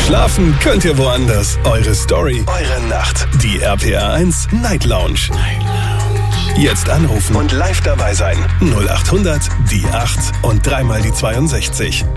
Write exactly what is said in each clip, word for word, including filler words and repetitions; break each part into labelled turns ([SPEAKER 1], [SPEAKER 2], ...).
[SPEAKER 1] Schlafen könnt ihr woanders. Eure Story, eure Nacht. Die R P R eins Night Lounge. Night Lounge. Jetzt anrufen und live dabei sein. null acht hundert, die acht und dreimal die zweiundsechzig.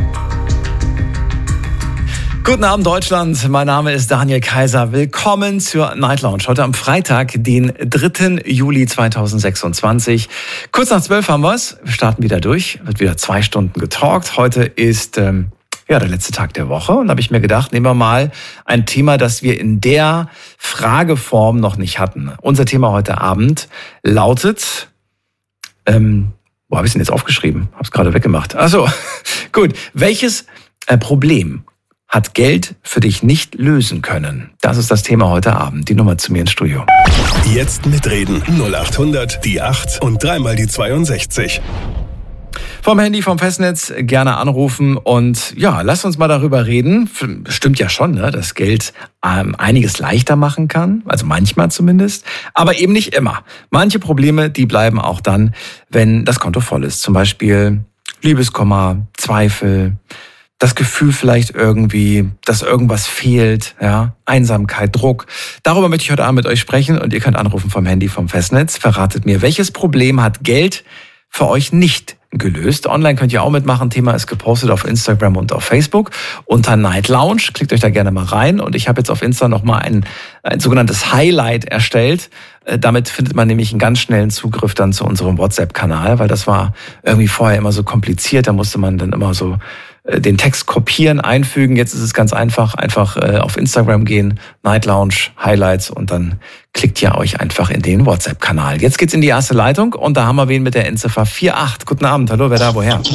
[SPEAKER 2] Guten Abend Deutschland, mein Name ist Daniel Kaiser. Willkommen zur Night Lounge. Heute am Freitag, den dritten Juli zweitausendsechsundzwanzig. Kurz nach zwölf haben wir's. Wir starten wieder durch. Wird wieder zwei Stunden getalkt. Heute ist ähm, ja der letzte Tag der Woche. Und da habe ich mir gedacht, nehmen wir mal ein Thema, das wir in der Frageform noch nicht hatten. Unser Thema heute Abend lautet... Ähm, wo habe ich es denn jetzt aufgeschrieben? Habe es gerade weggemacht. Ach so, gut. Welches äh, Problem hat Geld für dich nicht lösen können? Das ist das Thema heute Abend. Die Nummer zu mir ins Studio.
[SPEAKER 1] Jetzt mitreden. null acht hundert, die acht und dreimal die zweiundsechzig.
[SPEAKER 2] Vom Handy, vom Festnetz gerne anrufen und ja, lass uns mal darüber reden. Stimmt ja schon, ne, dass Geld ähm, einiges leichter machen kann, also manchmal zumindest, aber eben nicht immer. Manche Probleme, die bleiben auch dann, wenn das Konto voll ist. Zum Beispiel Liebeskummer, Zweifel, das Gefühl vielleicht irgendwie, dass irgendwas fehlt, ja, Einsamkeit, Druck. Darüber möchte ich heute Abend mit euch sprechen und ihr könnt anrufen vom Handy, vom Festnetz. Verratet mir, welches Problem hat Geld für euch nicht gelöst? Online könnt ihr auch mitmachen. Thema ist gepostet auf Instagram und auf Facebook unter Night Lounge. Klickt euch da gerne mal rein. Und ich habe jetzt auf Insta nochmal ein, ein sogenanntes Highlight erstellt. Damit findet man nämlich einen ganz schnellen Zugriff dann zu unserem WhatsApp-Kanal, weil das war irgendwie vorher immer so kompliziert. Da musste man dann immer so den Text kopieren, einfügen. Jetzt ist es ganz einfach. Einfach auf Instagram gehen, Night Lounge, Highlights und dann klickt ihr euch einfach in den WhatsApp-Kanal. Jetzt geht's in die erste Leitung und da haben wir wen mit der Endziffer vier acht. Guten Abend, hallo, wer da, woher?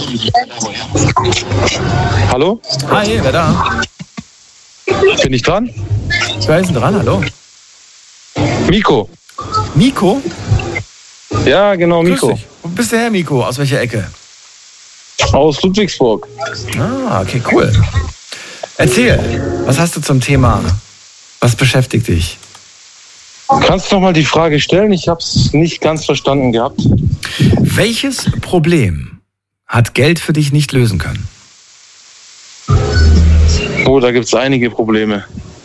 [SPEAKER 3] Hallo?
[SPEAKER 2] Hi, wer da?
[SPEAKER 3] Bin ich dran?
[SPEAKER 2] Wer ist denn dran, hallo?
[SPEAKER 3] Miko.
[SPEAKER 2] Miko?
[SPEAKER 3] Ja, genau, Miko.
[SPEAKER 2] Grüß dich. Wo bist du her, Miko? Aus welcher Ecke?
[SPEAKER 3] Aus Ludwigsburg.
[SPEAKER 2] Ah, okay, cool. Erzähl, was hast du zum Thema? Was beschäftigt dich?
[SPEAKER 3] Kannst du noch mal die Frage stellen? Ich habe es nicht ganz verstanden gehabt.
[SPEAKER 2] Welches Problem hat Geld für dich nicht lösen können?
[SPEAKER 3] Oh, da gibt es einige Probleme.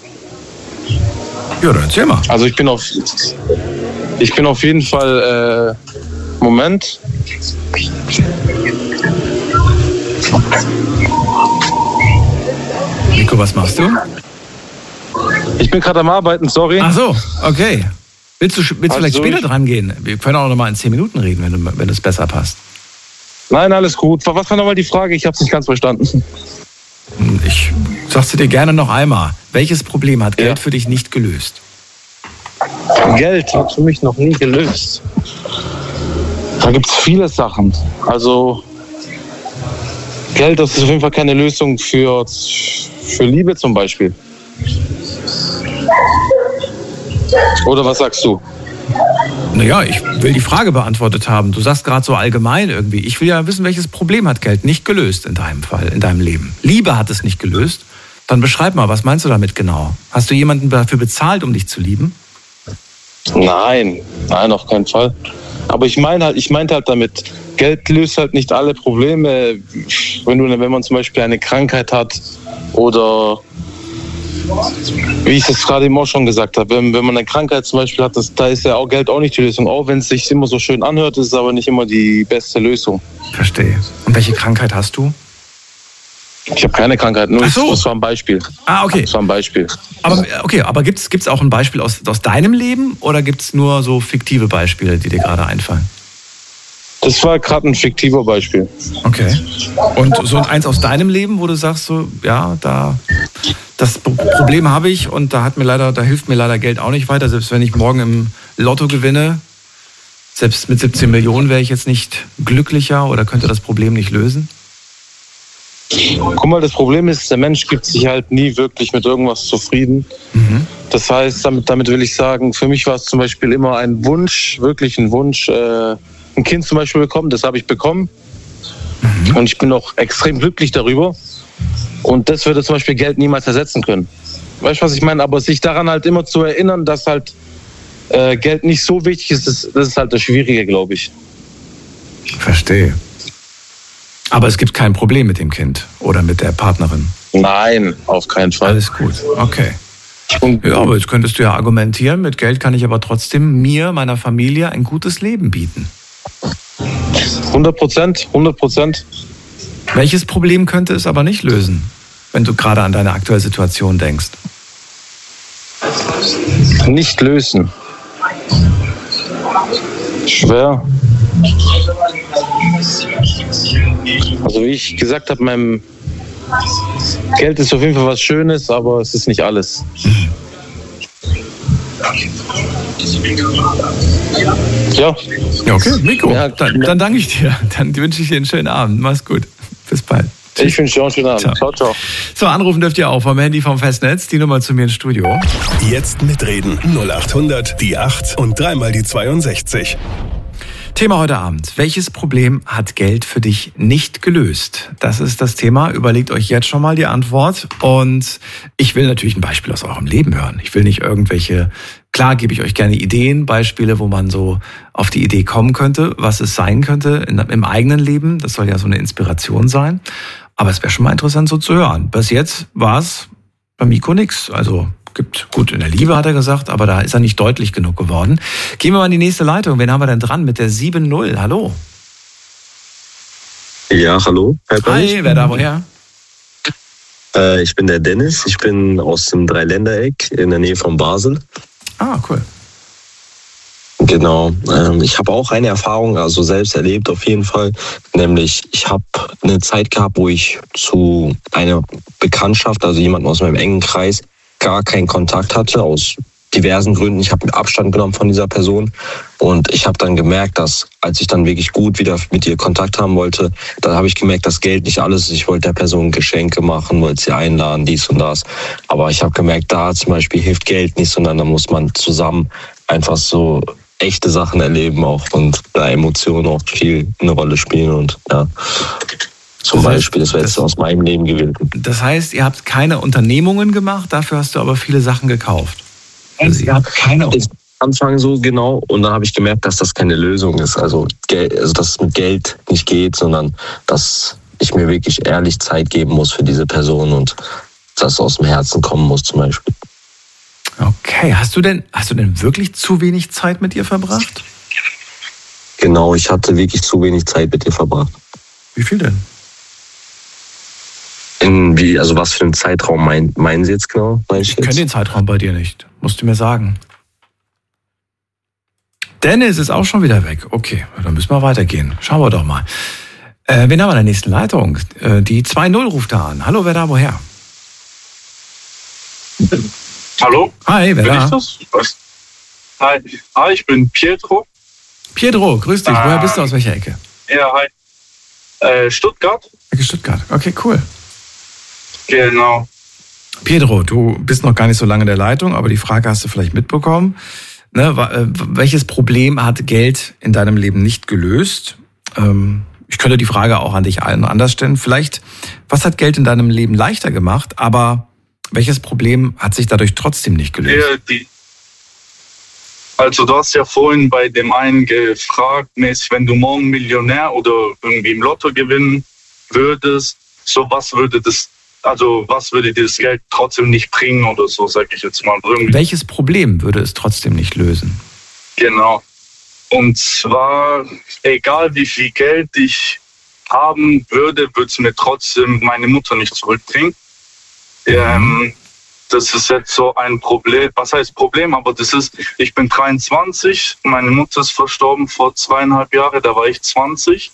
[SPEAKER 2] Ja, dann erzähl mal.
[SPEAKER 3] Also ich bin auf, ich bin auf jeden Fall, äh, Moment.
[SPEAKER 2] Nico, was machst du?
[SPEAKER 3] Ich bin gerade am Arbeiten, sorry.
[SPEAKER 2] Ach so, okay. Willst du, willst du
[SPEAKER 3] Also
[SPEAKER 2] vielleicht später
[SPEAKER 3] ich-
[SPEAKER 2] dran gehen? Wir können auch noch mal in zehn Minuten reden, wenn du, wenn es besser passt.
[SPEAKER 3] Nein, alles gut. Was war nochmal die Frage? Ich habe es nicht ganz verstanden.
[SPEAKER 2] Ich sag's dir gerne noch einmal. Welches Problem hat Geld
[SPEAKER 3] Ja.
[SPEAKER 2] für dich nicht gelöst?
[SPEAKER 3] Geld hat für mich noch nie gelöst. Da gibt es viele Sachen. Also Geld, das ist auf jeden Fall keine Lösung für, für Liebe zum Beispiel. Oder was sagst du?
[SPEAKER 2] Naja, ich will die Frage beantwortet haben. Du sagst gerade so allgemein irgendwie. Ich will ja wissen, welches Problem hat Geld nicht gelöst in deinem Fall, in deinem Leben. Liebe hat es nicht gelöst. Dann beschreib mal, was meinst du damit genau? Hast du jemanden dafür bezahlt, um dich zu lieben?
[SPEAKER 3] Nein, nein, auf keinen Fall. Aber ich meine halt, ich meinte halt damit, Geld löst halt nicht alle Probleme. Wenn du, wenn man zum Beispiel eine Krankheit hat oder wie ich es gerade eben auch schon gesagt habe, wenn, wenn man eine Krankheit zum Beispiel hat, das, da ist ja auch Geld auch nicht die Lösung. Auch wenn es sich immer so schön anhört, ist es aber nicht immer die beste Lösung.
[SPEAKER 2] Verstehe. Und welche Krankheit hast du?
[SPEAKER 3] Ich habe keine Krankheit, nur
[SPEAKER 2] Ach so.
[SPEAKER 3] das war ein Beispiel.
[SPEAKER 2] Ah, okay.
[SPEAKER 3] Das war ein Beispiel.
[SPEAKER 2] Aber okay, aber gibt's gibt's auch ein Beispiel aus, aus deinem Leben oder gibt's nur so fiktive Beispiele, die dir gerade einfallen?
[SPEAKER 3] Das war gerade ein fiktiver Beispiel.
[SPEAKER 2] Okay. Und so eins aus deinem Leben, wo du sagst so, ja, da das Problem habe ich und da hat mir leider, da hilft mir leider Geld auch nicht weiter, selbst wenn ich morgen im Lotto gewinne, selbst mit siebzehn Millionen wäre ich jetzt nicht glücklicher oder könnte das Problem nicht lösen?
[SPEAKER 3] Guck mal, das Problem ist, der Mensch gibt sich halt nie wirklich mit irgendwas zufrieden.
[SPEAKER 2] Mhm.
[SPEAKER 3] Das heißt, damit, damit will ich sagen, für mich war es zum Beispiel immer ein Wunsch, wirklich ein Wunsch, äh, ein Kind zum Beispiel bekommen. Das habe ich bekommen. Mhm. Und ich bin auch extrem glücklich darüber. Und das würde zum Beispiel Geld niemals ersetzen können. Weißt du, was ich meine? Aber sich daran halt immer zu erinnern, dass halt äh, Geld nicht so wichtig ist, das, das ist halt das Schwierige, glaube ich.
[SPEAKER 2] Verstehe. Aber es gibt kein Problem mit dem Kind oder mit der Partnerin.
[SPEAKER 3] Nein, auf keinen Fall.
[SPEAKER 2] Alles gut, okay. Ja, aber jetzt könntest du ja argumentieren, mit Geld kann ich aber trotzdem mir, meiner Familie ein gutes Leben bieten.
[SPEAKER 3] hundert Prozent, hundert Prozent.
[SPEAKER 2] Welches Problem könnte es aber nicht lösen, wenn du gerade an deine aktuelle Situation denkst?
[SPEAKER 3] Nicht lösen. Schwer. Also wie ich gesagt habe, meinem Geld ist auf jeden Fall was Schönes, aber es ist nicht alles. Ja.
[SPEAKER 2] Ja, okay, Miko, ja, dann, dann danke ich dir. Dann wünsche ich dir einen schönen Abend. Mach's gut. Bis bald.
[SPEAKER 3] Ich wünsche dir auch einen schönen Abend. Ciao, ciao. ciao.
[SPEAKER 2] So, anrufen dürft ihr auch vom Handy vom Festnetz. Die Nummer zu mir ins Studio.
[SPEAKER 1] Jetzt mitreden. null acht hundert, die acht und dreimal die zweiundsechzig.
[SPEAKER 2] Thema heute Abend. Welches Problem hat Geld für dich nicht gelöst? Das ist das Thema. Überlegt euch jetzt schon mal die Antwort. Und ich will natürlich ein Beispiel aus eurem Leben hören. Ich will nicht irgendwelche, klar gebe ich euch gerne Ideen, Beispiele, wo man so auf die Idee kommen könnte, was es sein könnte in, im eigenen Leben. Das soll ja so eine Inspiration sein. Aber es wäre schon mal interessant so zu hören. Bis jetzt war es bei Miko nix. Also gibt gut in der Liebe, hat er gesagt, aber da ist er nicht deutlich genug geworden. Gehen wir mal in die nächste Leitung. Wen haben wir denn dran mit der sieben null? Hallo.
[SPEAKER 4] Ja, hallo.
[SPEAKER 2] Hi, wer da woher?
[SPEAKER 4] Äh, ich bin der Dennis. Ich bin aus dem Dreiländereck in der Nähe von Basel.
[SPEAKER 2] Ah, cool.
[SPEAKER 4] Genau. Ähm, ich habe auch eine Erfahrung, also selbst erlebt auf jeden Fall. Nämlich, ich habe eine Zeit gehabt, wo ich zu einer Bekanntschaft, also jemanden aus meinem engen Kreis, gar keinen Kontakt hatte, aus diversen Gründen. Ich habe Abstand genommen von dieser Person und ich habe dann gemerkt, dass als ich dann wirklich gut wieder mit ihr Kontakt haben wollte, dann habe ich gemerkt, dass Geld nicht alles ist. Ich wollte der Person Geschenke machen, wollte sie einladen, dies und das. Aber ich habe gemerkt, da zum Beispiel hilft Geld nicht, sondern da muss man zusammen einfach so echte Sachen erleben auch und da Emotionen auch viel eine Rolle spielen und ja. Zum das heißt, Beispiel, das wäre jetzt aus meinem Leben gewesen.
[SPEAKER 2] Das heißt, ihr habt keine Unternehmungen gemacht, dafür hast du aber viele Sachen gekauft.
[SPEAKER 4] Also ihr habt keine Anfang so genau und dann habe ich gemerkt, dass das keine Lösung ist. Also, also dass es mit Geld nicht geht, sondern dass ich mir wirklich ehrlich Zeit geben muss für diese Person und das aus dem Herzen kommen muss zum Beispiel.
[SPEAKER 2] Okay, hast du denn, hast du denn wirklich zu wenig Zeit mit ihr verbracht?
[SPEAKER 4] Genau, ich hatte wirklich zu wenig Zeit mit ihr verbracht.
[SPEAKER 2] Wie viel denn?
[SPEAKER 4] In wie, also was für einen Zeitraum mein, meinen Sie jetzt genau?
[SPEAKER 2] Ich, ich kenne den Zeitraum bei dir nicht. Musst du mir sagen. Dennis ist auch schon wieder weg. Okay, dann müssen wir weitergehen. Schauen wir doch mal. Äh, wen haben wir in der nächsten Leitung? Äh, die zwei null ruft da an. Hallo, wer da, woher?
[SPEAKER 5] Hallo?
[SPEAKER 2] Hi, wer
[SPEAKER 5] bin
[SPEAKER 2] da?
[SPEAKER 5] Ich das? Was? Hi. Hi, ich bin Pietro.
[SPEAKER 2] Pietro, grüß dich.
[SPEAKER 5] Ah.
[SPEAKER 2] Woher bist du? Aus welcher Ecke?
[SPEAKER 5] Ja, hi. Äh, Stuttgart.
[SPEAKER 2] Ecke Stuttgart. Okay, cool.
[SPEAKER 5] Genau.
[SPEAKER 2] Pedro, du bist noch gar nicht so lange in der Leitung, aber die Frage hast du vielleicht mitbekommen. Ne, welches Problem hat Geld in deinem Leben nicht gelöst? Ähm, ich könnte die Frage auch an dich anders stellen. Vielleicht, was hat Geld in deinem Leben leichter gemacht, aber welches Problem hat sich dadurch trotzdem nicht gelöst?
[SPEAKER 5] Ja, die, also du hast ja vorhin bei dem einen gefragt, mäßig, wenn du morgen Millionär oder irgendwie im Lotto gewinnen würdest, so was würde das Also was würde dir das Geld trotzdem nicht bringen oder so, sage ich jetzt mal. Irgendwie.
[SPEAKER 2] Welches Problem würde es trotzdem nicht lösen?
[SPEAKER 5] Genau. Und zwar, egal wie viel Geld ich haben würde, würde es mir trotzdem meine Mutter nicht zurückbringen. Mhm. Ähm, das ist jetzt so ein Problem. Was heißt Problem? Aber das ist, ich bin dreiundzwanzig, meine Mutter ist verstorben vor zweieinhalb Jahren, da war ich zwanzig.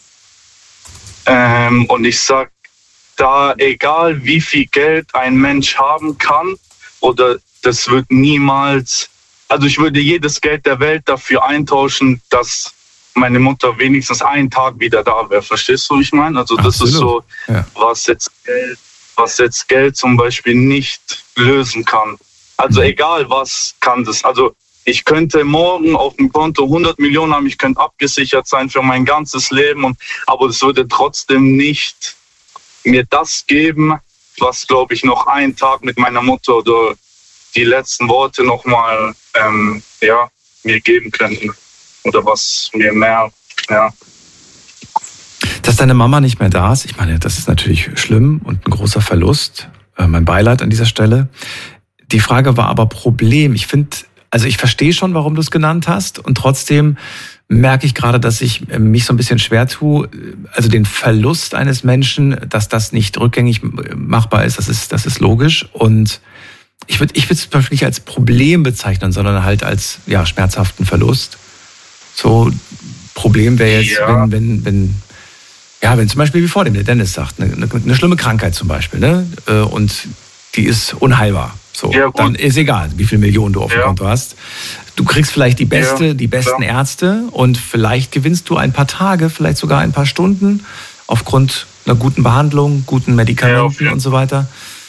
[SPEAKER 5] Ähm, und ich sag, da egal wie viel Geld ein Mensch haben kann, oder das wird niemals, also ich würde jedes Geld der Welt dafür eintauschen, dass meine Mutter wenigstens einen Tag wieder da wäre. Verstehst du, wie ich meine? Also das Absolut. Ist so, ja. was jetzt Geld, was jetzt Geld zum Beispiel nicht lösen kann. Also mhm. egal was kann das. Also ich könnte morgen auf dem Konto hundert Millionen haben, ich könnte abgesichert sein für mein ganzes Leben, und, aber das würde trotzdem nicht mir das geben, was, glaube ich, noch einen Tag mit meiner Mutter oder die letzten Worte nochmal ähm, ja, mir geben könnten. Oder was mir mehr, ja.
[SPEAKER 2] Dass deine Mama nicht mehr da ist, ich meine, das ist natürlich schlimm und ein großer Verlust. Äh, mein Beileid an dieser Stelle. Die Frage war aber Problem. Ich finde, also ich verstehe schon, warum du es genannt hast und trotzdem merke ich gerade, dass ich mich so ein bisschen schwer tue. Also den Verlust eines Menschen, dass das nicht rückgängig machbar ist, das ist, das ist logisch. Und ich würde, ich würde es zum Beispiel nicht als Problem bezeichnen, sondern halt als, ja, schmerzhaften Verlust. So, Problem wäre jetzt, ja. wenn, wenn, wenn, ja, wenn zum Beispiel, wie vor dem der Dennis sagt, eine, eine schlimme Krankheit zum Beispiel, ne, und die ist unheilbar. So, ja, dann ist egal, wie viele Millionen du auf dem ja. Konto hast. Du kriegst vielleicht die beste, ja, die besten klar. Ärzte und vielleicht gewinnst du ein paar Tage, vielleicht sogar ein paar Stunden aufgrund einer guten Behandlung, guten Medikamenten ja, und so weiter.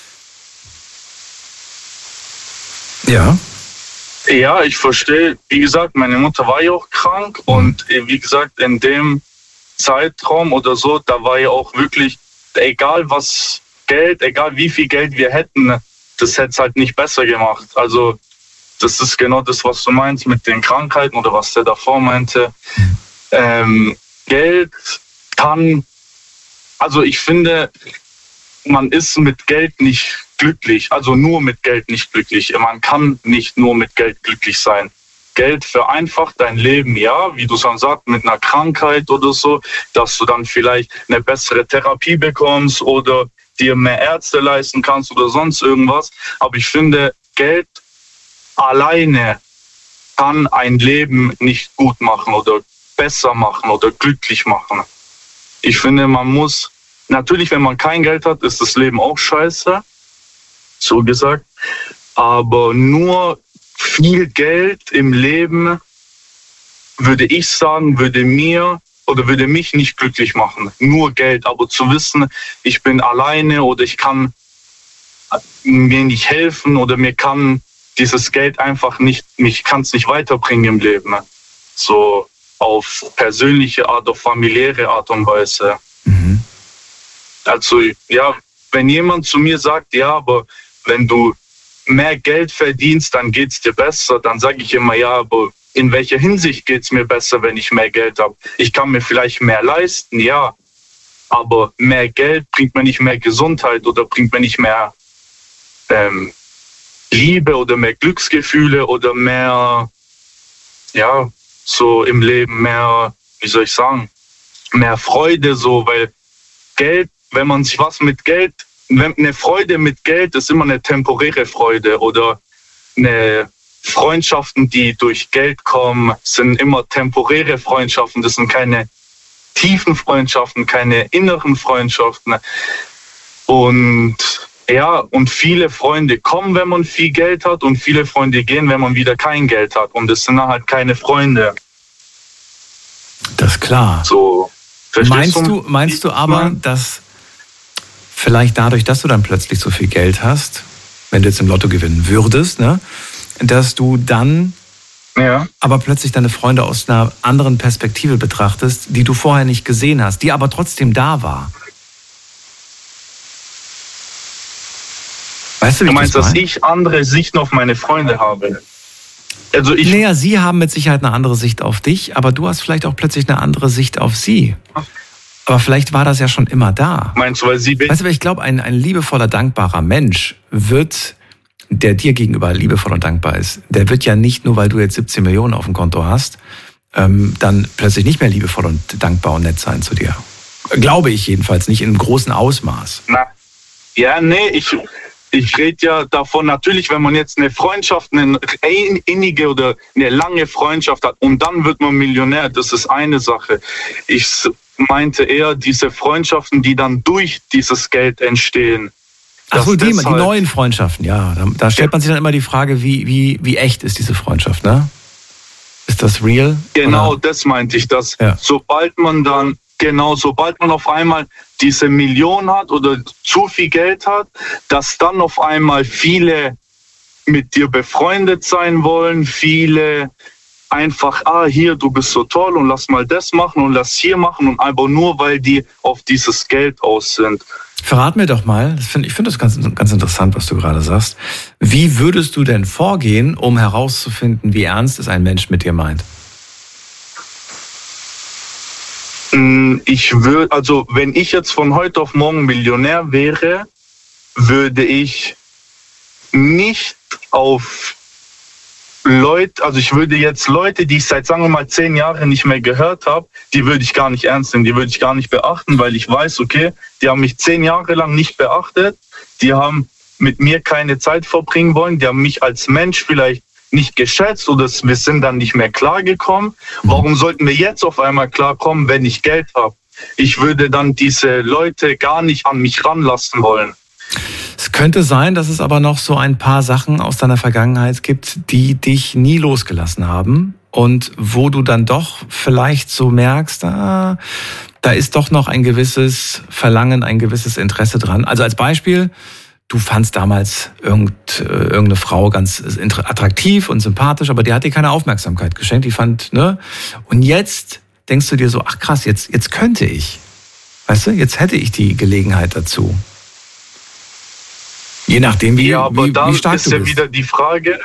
[SPEAKER 2] Ja.
[SPEAKER 5] Ja, ich verstehe. Wie gesagt, meine Mutter war ja auch krank mhm. und wie gesagt, in dem Zeitraum oder so, da war ja auch wirklich, egal was Geld, egal wie viel Geld wir hätten, das hätte es halt nicht besser gemacht. Also das ist genau das, was du meinst mit den Krankheiten oder was der davor meinte. Ähm, Geld kann, also ich finde, man ist mit Geld nicht glücklich, also nur mit Geld nicht glücklich. Man kann nicht nur mit Geld glücklich sein. Geld vereinfacht dein Leben, ja, wie du schon sagst, mit einer Krankheit oder so, dass du dann vielleicht eine bessere Therapie bekommst oder dir mehr Ärzte leisten kannst oder sonst irgendwas. Aber ich finde, Geld alleine kann ein Leben nicht gut machen oder besser machen oder glücklich machen. Ich finde, man muss, natürlich, wenn man kein Geld hat, ist das Leben auch scheiße, so gesagt. Aber nur viel Geld im Leben, würde ich sagen, würde mir oder würde mich nicht glücklich machen. Nur Geld, aber zu wissen, ich bin alleine oder ich kann mir nicht helfen oder mir kann dieses Geld einfach nicht, mich kann es nicht weiterbringen im Leben. So auf persönliche Art, auf familiäre Art und Weise. Mhm. Also ja, wenn jemand zu mir sagt, ja, aber wenn du mehr Geld verdienst, dann geht's dir besser, dann sage ich immer, ja, aber in welcher Hinsicht geht's mir besser, wenn ich mehr Geld habe? Ich kann mir vielleicht mehr leisten, ja, aber mehr Geld bringt mir nicht mehr Gesundheit oder bringt mir nicht mehr ähm, Liebe oder mehr Glücksgefühle oder mehr, ja, so im Leben mehr, wie soll ich sagen, mehr Freude, so, weil Geld, wenn man sich was mit Geld, eine Freude mit Geld ist immer eine temporäre Freude oder eine Freundschaften, die durch Geld kommen, sind immer temporäre Freundschaften. Das sind keine tiefen Freundschaften, keine inneren Freundschaften. Und ja, und viele Freunde kommen, wenn man viel Geld hat und viele Freunde gehen, wenn man wieder kein Geld hat. Und das sind halt keine Freunde.
[SPEAKER 2] Das ist klar.
[SPEAKER 5] So,
[SPEAKER 2] meinst du, meinst du aber, dass vielleicht dadurch, dass du dann plötzlich so viel Geld hast, wenn du jetzt im Lotto gewinnen würdest, ne, dass du dann ja. aber plötzlich deine Freunde aus einer anderen Perspektive betrachtest, die du vorher nicht gesehen hast, die aber trotzdem da war. Weißt du, wie
[SPEAKER 5] du meinst, das dass ich andere Sichten auf meine Freunde habe? Also ich
[SPEAKER 2] naja, sie haben mit Sicherheit eine andere Sicht auf dich, aber du hast vielleicht auch plötzlich eine andere Sicht auf sie. Aber vielleicht war das ja schon immer da.
[SPEAKER 5] Meinst du, weil sie...
[SPEAKER 2] Weißt du, ich glaube, ein, ein liebevoller, dankbarer Mensch wird, der dir gegenüber liebevoll und dankbar ist, der wird ja nicht nur, weil du jetzt siebzehn Millionen auf dem Konto hast, ähm, dann plötzlich nicht mehr liebevoll und dankbar und nett sein zu dir. Glaube ich jedenfalls nicht in einem großen Ausmaß.
[SPEAKER 5] Na, ja, nee, ich... Ich rede ja davon, natürlich, wenn man jetzt eine Freundschaft, eine innige oder eine lange Freundschaft hat und dann wird man Millionär, das ist eine Sache. Ich meinte eher diese Freundschaften, die dann durch dieses Geld entstehen.
[SPEAKER 2] Ach so, die, die neuen Freundschaften, ja. Da, da stellt man sich dann immer die Frage, wie, wie, wie echt ist diese Freundschaft, ne? Ist das real?
[SPEAKER 5] Genau,
[SPEAKER 2] oder?
[SPEAKER 5] Das meinte ich, dass
[SPEAKER 2] ja.
[SPEAKER 5] sobald man dann Genau, sobald man auf einmal diese Million hat oder zu viel Geld hat, dass dann auf einmal viele mit dir befreundet sein wollen, viele einfach, ah, hier, du bist so toll und lass mal das machen und lass hier machen und einfach nur, weil die auf dieses Geld aus sind.
[SPEAKER 2] Verrat mir doch mal, das find, ich finde das ganz, ganz interessant, was du gerade sagst. Wie würdest du denn vorgehen, um herauszufinden, wie ernst es ein Mensch mit dir meint?
[SPEAKER 5] Ich würde, also wenn ich jetzt von heute auf morgen Millionär wäre, würde ich nicht auf Leute, also ich würde jetzt Leute, die ich seit, sagen wir mal, zehn Jahren nicht mehr gehört habe, die würde ich gar nicht ernst nehmen, die würde ich gar nicht beachten, weil ich weiß, okay, die haben mich zehn Jahre lang nicht beachtet, die haben mit mir keine Zeit verbringen wollen, die haben mich als Mensch vielleicht nicht geschätzt oder wir sind dann nicht mehr klargekommen. Warum sollten wir jetzt auf einmal klarkommen, wenn ich Geld habe? Ich würde dann diese Leute gar nicht an mich ranlassen wollen.
[SPEAKER 2] Es könnte sein, dass es aber noch so ein paar Sachen aus deiner Vergangenheit gibt, die dich nie losgelassen haben und wo du dann doch vielleicht so merkst, ah, da ist doch noch ein gewisses Verlangen, ein gewisses Interesse dran. Also als Beispiel, du fandst damals irgend, irgendeine Frau ganz attraktiv und sympathisch, aber die hat dir keine Aufmerksamkeit geschenkt. Die fand, ne? Und jetzt denkst du dir so, ach krass, jetzt, jetzt könnte ich. Weißt du, jetzt hätte ich die Gelegenheit dazu. Je nachdem, wie,
[SPEAKER 5] ja, aber
[SPEAKER 2] wie,
[SPEAKER 5] dann
[SPEAKER 2] wie stark
[SPEAKER 5] ist
[SPEAKER 2] du
[SPEAKER 5] ja
[SPEAKER 2] bist.
[SPEAKER 5] wieder die Frage,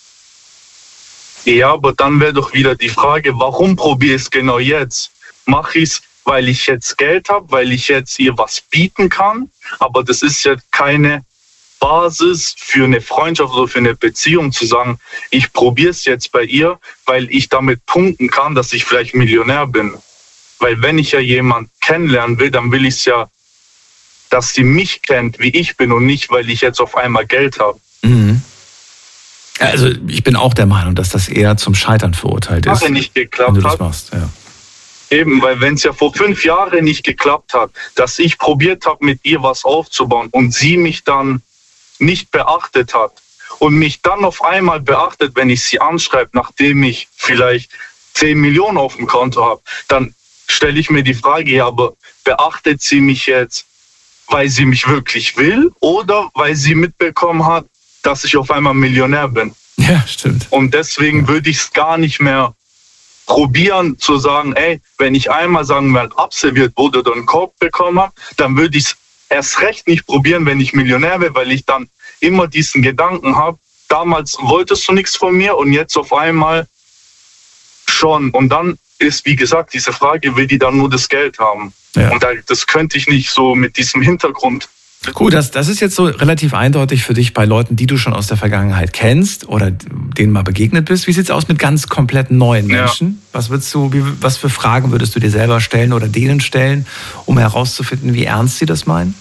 [SPEAKER 5] ja, aber dann wäre doch wieder die Frage, warum probiere ich es genau jetzt? Mache ich es, weil ich jetzt Geld habe, weil ich jetzt ihr was bieten kann? Aber das ist ja keine Basis für eine Freundschaft oder für eine Beziehung zu sagen, ich probiere es jetzt bei ihr, weil ich damit punkten kann, dass ich vielleicht Millionär bin. Weil wenn ich ja jemanden kennenlernen will, dann will ich es ja, dass sie mich kennt, wie ich bin und nicht, weil ich jetzt auf einmal Geld habe.
[SPEAKER 2] Mhm. Also ich bin auch der Meinung, dass das eher zum Scheitern verurteilt ist,
[SPEAKER 5] Wenn nicht geklappt
[SPEAKER 2] wenn du das
[SPEAKER 5] hat.
[SPEAKER 2] machst. Ja.
[SPEAKER 5] Eben, weil wenn es ja vor fünf Jahren nicht geklappt hat, dass ich probiert habe, mit ihr was aufzubauen und sie mich dann nicht beachtet hat und mich dann auf einmal beachtet, wenn ich sie anschreibe, nachdem ich vielleicht zehn Millionen auf dem Konto habe, dann stelle ich mir die Frage, ja, aber beachtet sie mich jetzt, weil sie mich wirklich will oder weil sie mitbekommen hat, dass ich auf einmal Millionär bin?
[SPEAKER 2] Ja, stimmt.
[SPEAKER 5] Und deswegen würde ich es gar nicht mehr probieren zu sagen, ey, wenn ich einmal, sagen wir mal, absolviert wurde oder einen Korb bekommen habe, dann würde ich es erst recht nicht probieren, wenn ich Millionär wäre, weil ich dann immer diesen Gedanken habe, damals wolltest du nichts von mir und jetzt auf einmal schon. Und dann ist, wie gesagt, diese Frage, will die dann nur das Geld haben?
[SPEAKER 2] Ja.
[SPEAKER 5] Und das könnte ich nicht so mit diesem Hintergrund.
[SPEAKER 2] Gut, das, das ist jetzt so relativ eindeutig für dich bei Leuten, die du schon aus der Vergangenheit kennst oder denen mal begegnet bist. Wie sieht's aus mit ganz komplett neuen Menschen? Ja. Was würdest du, wie, was für Fragen würdest du dir selber stellen oder denen stellen, um herauszufinden, wie ernst sie das meinen?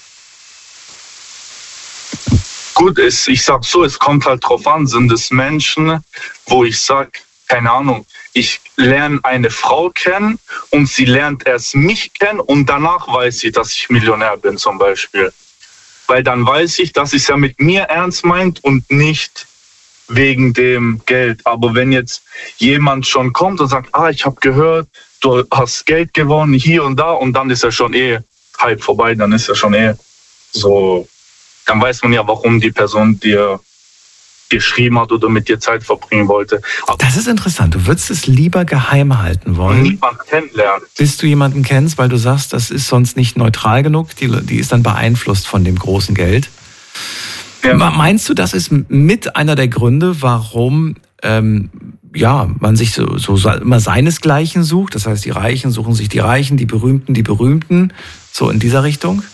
[SPEAKER 5] Gut, es, ich sag so, es kommt halt drauf an, sind es Menschen, wo ich sag, keine Ahnung, ich lerne eine Frau kennen und sie lernt erst mich kennen und danach weiß sie, dass ich Millionär bin zum Beispiel. Weil dann weiß ich, dass es ja mit mir ernst meint und nicht wegen dem Geld. Aber wenn jetzt jemand schon kommt und sagt, ah, ich habe gehört, du hast Geld gewonnen hier und da und dann ist ja schon eh halb vorbei, dann ist ja schon eh so, dann weiß man ja, warum die Person dir geschrieben hat oder mit dir Zeit verbringen wollte.
[SPEAKER 2] Aber das ist interessant. Du würdest es lieber geheim halten wollen,
[SPEAKER 5] niemand kennenlernen,
[SPEAKER 2] bis du jemanden kennst, weil du sagst, das ist sonst nicht neutral genug. Die, die ist dann beeinflusst von dem großen Geld. Ja. Meinst du, das ist mit einer der Gründe, warum ähm, ja, man sich so, so immer seinesgleichen sucht? Das heißt, die Reichen suchen sich die Reichen, die Berühmten, die Berühmten, so in dieser Richtung?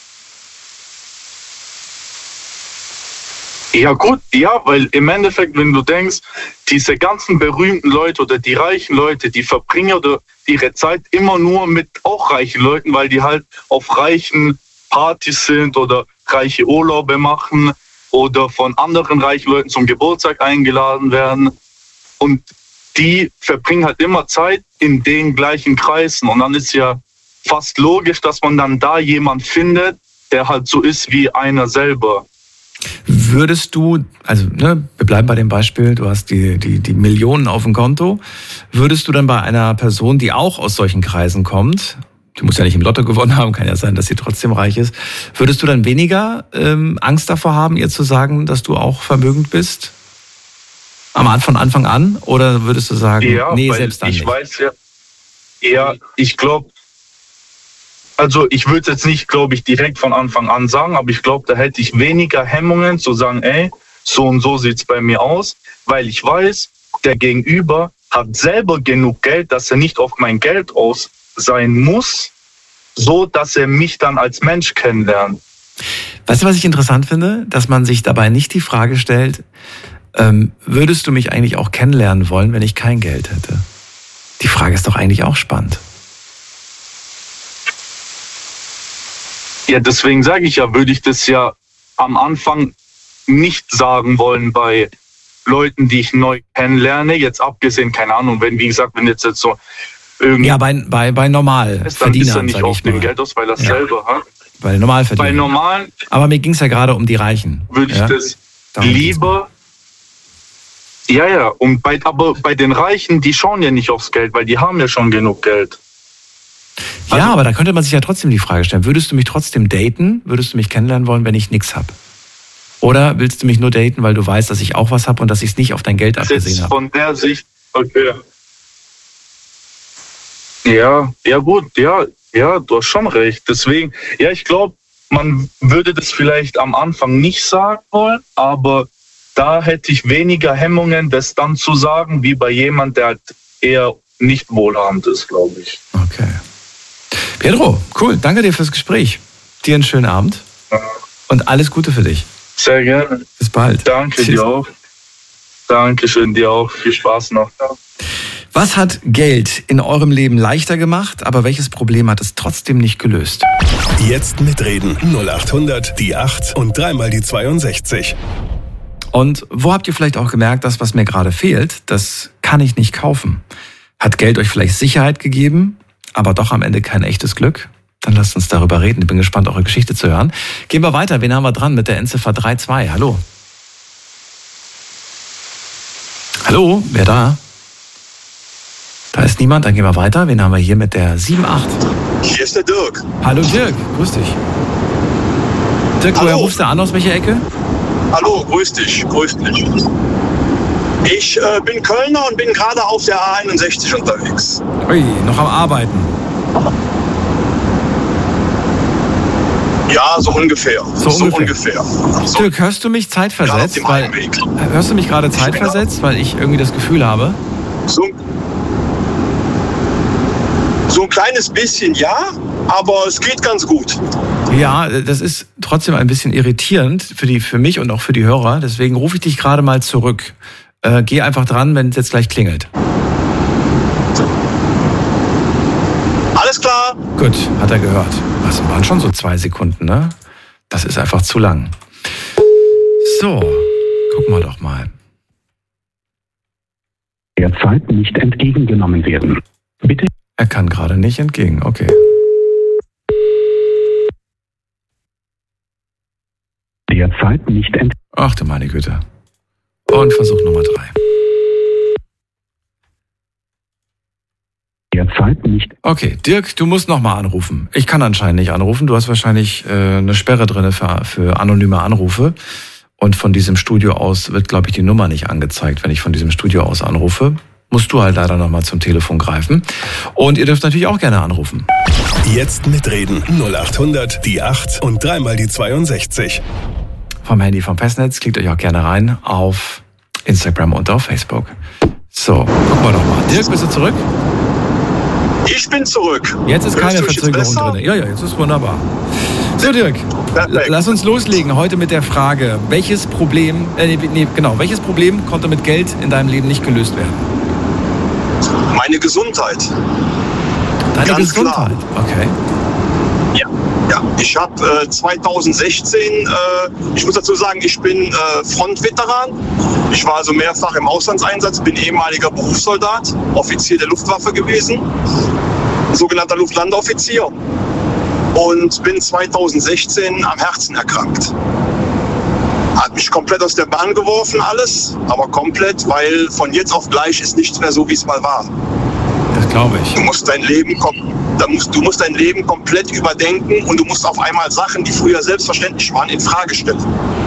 [SPEAKER 5] Ja gut, ja, weil im Endeffekt, wenn du denkst, diese ganzen berühmten Leute oder die reichen Leute, die verbringen oder ihre Zeit immer nur mit auch reichen Leuten, weil die halt auf reichen Partys sind oder reiche Urlaube machen oder von anderen reichen Leuten zum Geburtstag eingeladen werden. Und die verbringen halt immer Zeit in den gleichen Kreisen. Und dann ist ja fast logisch, dass man dann da jemand findet, der halt so ist wie einer selber.
[SPEAKER 2] Würdest du, also ne, wir bleiben bei dem Beispiel, du hast die, die, die Millionen auf dem Konto, würdest du dann bei einer Person, die auch aus solchen Kreisen kommt, die muss ja nicht im Lotto gewonnen haben, kann ja sein, dass sie trotzdem reich ist, würdest du dann weniger ähm, Angst davor haben, ihr zu sagen, dass du auch vermögend bist? Am von Anfang an? Oder würdest du sagen,
[SPEAKER 5] ja,
[SPEAKER 2] nee,
[SPEAKER 5] weil
[SPEAKER 2] selbst dann
[SPEAKER 5] ich
[SPEAKER 2] nicht?
[SPEAKER 5] weiß ja, ja, ich glaube, also ich würde jetzt nicht, glaube ich, direkt von Anfang an sagen, aber ich glaube, da hätte ich weniger Hemmungen zu sagen, ey, so und so sieht's bei mir aus, weil ich weiß, der Gegenüber hat selber genug Geld, dass er nicht auf mein Geld aus sein muss, so dass er mich dann als Mensch kennenlernt.
[SPEAKER 2] Weißt du, was ich interessant finde? Dass man sich dabei nicht die Frage stellt, ähm, würdest du mich eigentlich auch kennenlernen wollen, wenn ich kein Geld hätte? Die Frage ist doch eigentlich auch spannend.
[SPEAKER 5] Ja, deswegen sage ich ja, würde ich das ja am Anfang nicht sagen wollen bei Leuten, die ich neu kennenlerne. Jetzt abgesehen, keine Ahnung, wenn, wie gesagt, wenn jetzt, jetzt so irgendwie...
[SPEAKER 2] Ja, bei, bei, bei normal
[SPEAKER 5] ist, dann ist er nicht auf dem Geld aus, weil er ja. selber hat.
[SPEAKER 2] Bei den Normalverdienern.
[SPEAKER 5] Bei normalen...
[SPEAKER 2] Aber mir ging es ja gerade um die Reichen.
[SPEAKER 5] Würde ich
[SPEAKER 2] ja?
[SPEAKER 5] das
[SPEAKER 2] Darum
[SPEAKER 5] lieber... Ja, ja, und bei, aber bei den Reichen, die schauen ja nicht aufs Geld, weil die haben ja schon genug Geld.
[SPEAKER 2] Also, ja, aber da könnte man sich ja trotzdem die Frage stellen, würdest du mich trotzdem daten? Würdest du mich kennenlernen wollen, wenn ich nichts habe? Oder willst du mich nur daten, weil du weißt, dass ich auch was habe und dass ich es nicht auf dein Geld abgesehen habe?
[SPEAKER 5] Von der Sicht, okay. Ja, ja gut, ja, ja, du hast schon recht. Deswegen, ja, ich glaube, man würde das vielleicht am Anfang nicht sagen wollen, aber da hätte ich weniger Hemmungen, das dann zu sagen, wie bei jemand, der halt eher nicht wohlhabend ist, glaube ich.
[SPEAKER 2] Okay. Pedro, cool, danke dir fürs Gespräch. Dir einen schönen Abend und alles Gute für dich.
[SPEAKER 5] Sehr gerne.
[SPEAKER 2] Bis bald.
[SPEAKER 5] Danke.
[SPEAKER 2] Tschüss.
[SPEAKER 5] Dir auch. Dankeschön, dir auch. Viel Spaß noch.
[SPEAKER 2] Was hat Geld in eurem Leben leichter gemacht, aber welches Problem hat es trotzdem nicht gelöst?
[SPEAKER 1] Jetzt mitreden. null acht hundert, die acht und dreimal die zweiundsechzig.
[SPEAKER 2] Und wo habt ihr vielleicht auch gemerkt, das, was mir gerade fehlt, das kann ich nicht kaufen? Hat Geld euch vielleicht Sicherheit gegeben, aber doch am Ende kein echtes Glück? Dann lasst uns darüber reden. Ich bin gespannt, eure Geschichte zu hören. Gehen wir weiter. Wen haben wir dran mit der Endziffer drei zwei? Hallo. Hallo, wer da? Da ist niemand, dann gehen wir weiter. Wen haben wir hier mit der sieben acht?
[SPEAKER 6] Hier ist der Dirk.
[SPEAKER 2] Hallo Dirk, grüß dich. Dirk,
[SPEAKER 6] Hallo.
[SPEAKER 2] woher rufst du an, aus welcher Ecke?
[SPEAKER 6] Hallo, grüß dich, grüß dich. Ich äh, bin Kölner und bin gerade auf der A einundsechzig unterwegs.
[SPEAKER 2] Ui, noch am Arbeiten.
[SPEAKER 6] Ja, so ungefähr.
[SPEAKER 2] So,
[SPEAKER 6] so
[SPEAKER 2] ungefähr.
[SPEAKER 6] ungefähr. So,
[SPEAKER 2] Dirk, hörst du mich zeitversetzt?
[SPEAKER 6] Ja, auf dem
[SPEAKER 2] weil,
[SPEAKER 6] Heimweg.
[SPEAKER 2] hörst du mich gerade zeitversetzt, weil ich irgendwie das Gefühl habe?
[SPEAKER 6] so, so ein kleines bisschen, ja, aber es geht ganz gut.
[SPEAKER 2] Ja, das ist trotzdem ein bisschen irritierend für, die, für mich und auch für die Hörer. Deswegen rufe ich dich gerade mal zurück. Äh, geh einfach dran, wenn es jetzt gleich klingelt.
[SPEAKER 6] Alles klar.
[SPEAKER 2] Gut, hat er gehört. Das waren schon so zwei Sekunden, ne? Das ist einfach zu lang. So, gucken wir doch mal.
[SPEAKER 7] Derzeit nicht entgegengenommen werden. Bitte.
[SPEAKER 2] Er kann gerade nicht entgegen, okay.
[SPEAKER 7] Derzeit nicht entgegengenommen.
[SPEAKER 2] Ach du meine Güte. Und Versuch Nummer drei.
[SPEAKER 7] Derzeit nicht.
[SPEAKER 2] Okay, Dirk, du musst nochmal anrufen. Ich kann anscheinend nicht anrufen. Du hast wahrscheinlich äh, eine Sperre drin für, für anonyme Anrufe. Und von diesem Studio aus wird, glaube ich, die Nummer nicht angezeigt, wenn ich von diesem Studio aus anrufe. Musst du halt leider nochmal zum Telefon greifen. Und ihr dürft natürlich auch gerne anrufen.
[SPEAKER 1] Jetzt mitreden. null acht hundert, die acht und dreimal die zweiundsechzig.
[SPEAKER 2] Vom Handy vom Festnetz. Klickt euch auch gerne rein auf Instagram und auf Facebook. So, gucken wir doch mal. Dirk, bist du zurück?
[SPEAKER 6] Ich bin zurück.
[SPEAKER 2] Jetzt ist keine
[SPEAKER 6] Hörst du mich jetzt
[SPEAKER 2] Verzögerung
[SPEAKER 6] besser?
[SPEAKER 2] drin. Ja, ja, jetzt ist wunderbar. So, Dirk,
[SPEAKER 6] Perfekt.
[SPEAKER 2] lass uns loslegen heute mit der Frage, welches Problem, äh, nee, nee, genau, welches Problem konnte mit Geld in deinem Leben nicht gelöst werden?
[SPEAKER 6] Meine Gesundheit.
[SPEAKER 2] Deine
[SPEAKER 6] Ganz
[SPEAKER 2] Gesundheit, okay.
[SPEAKER 6] Ja, ja. Ich habe äh, zweitausendsechzehn, äh, ich muss dazu sagen, ich bin äh, Frontveteran. Ich war also mehrfach im Auslandseinsatz, bin ehemaliger Berufssoldat, Offizier der Luftwaffe gewesen, sogenannter Luftlandeoffizier. Und bin zweitausendsechzehn am Herzen erkrankt. Hat mich komplett aus der Bahn geworfen alles, aber komplett, weil von jetzt auf gleich ist nichts mehr so, wie es mal war.
[SPEAKER 2] Das glaube ich.
[SPEAKER 6] Du musst dein Leben kom- da musst, du musst dein Leben komplett überdenken und du musst auf einmal Sachen, die früher selbstverständlich waren, in Frage stellen.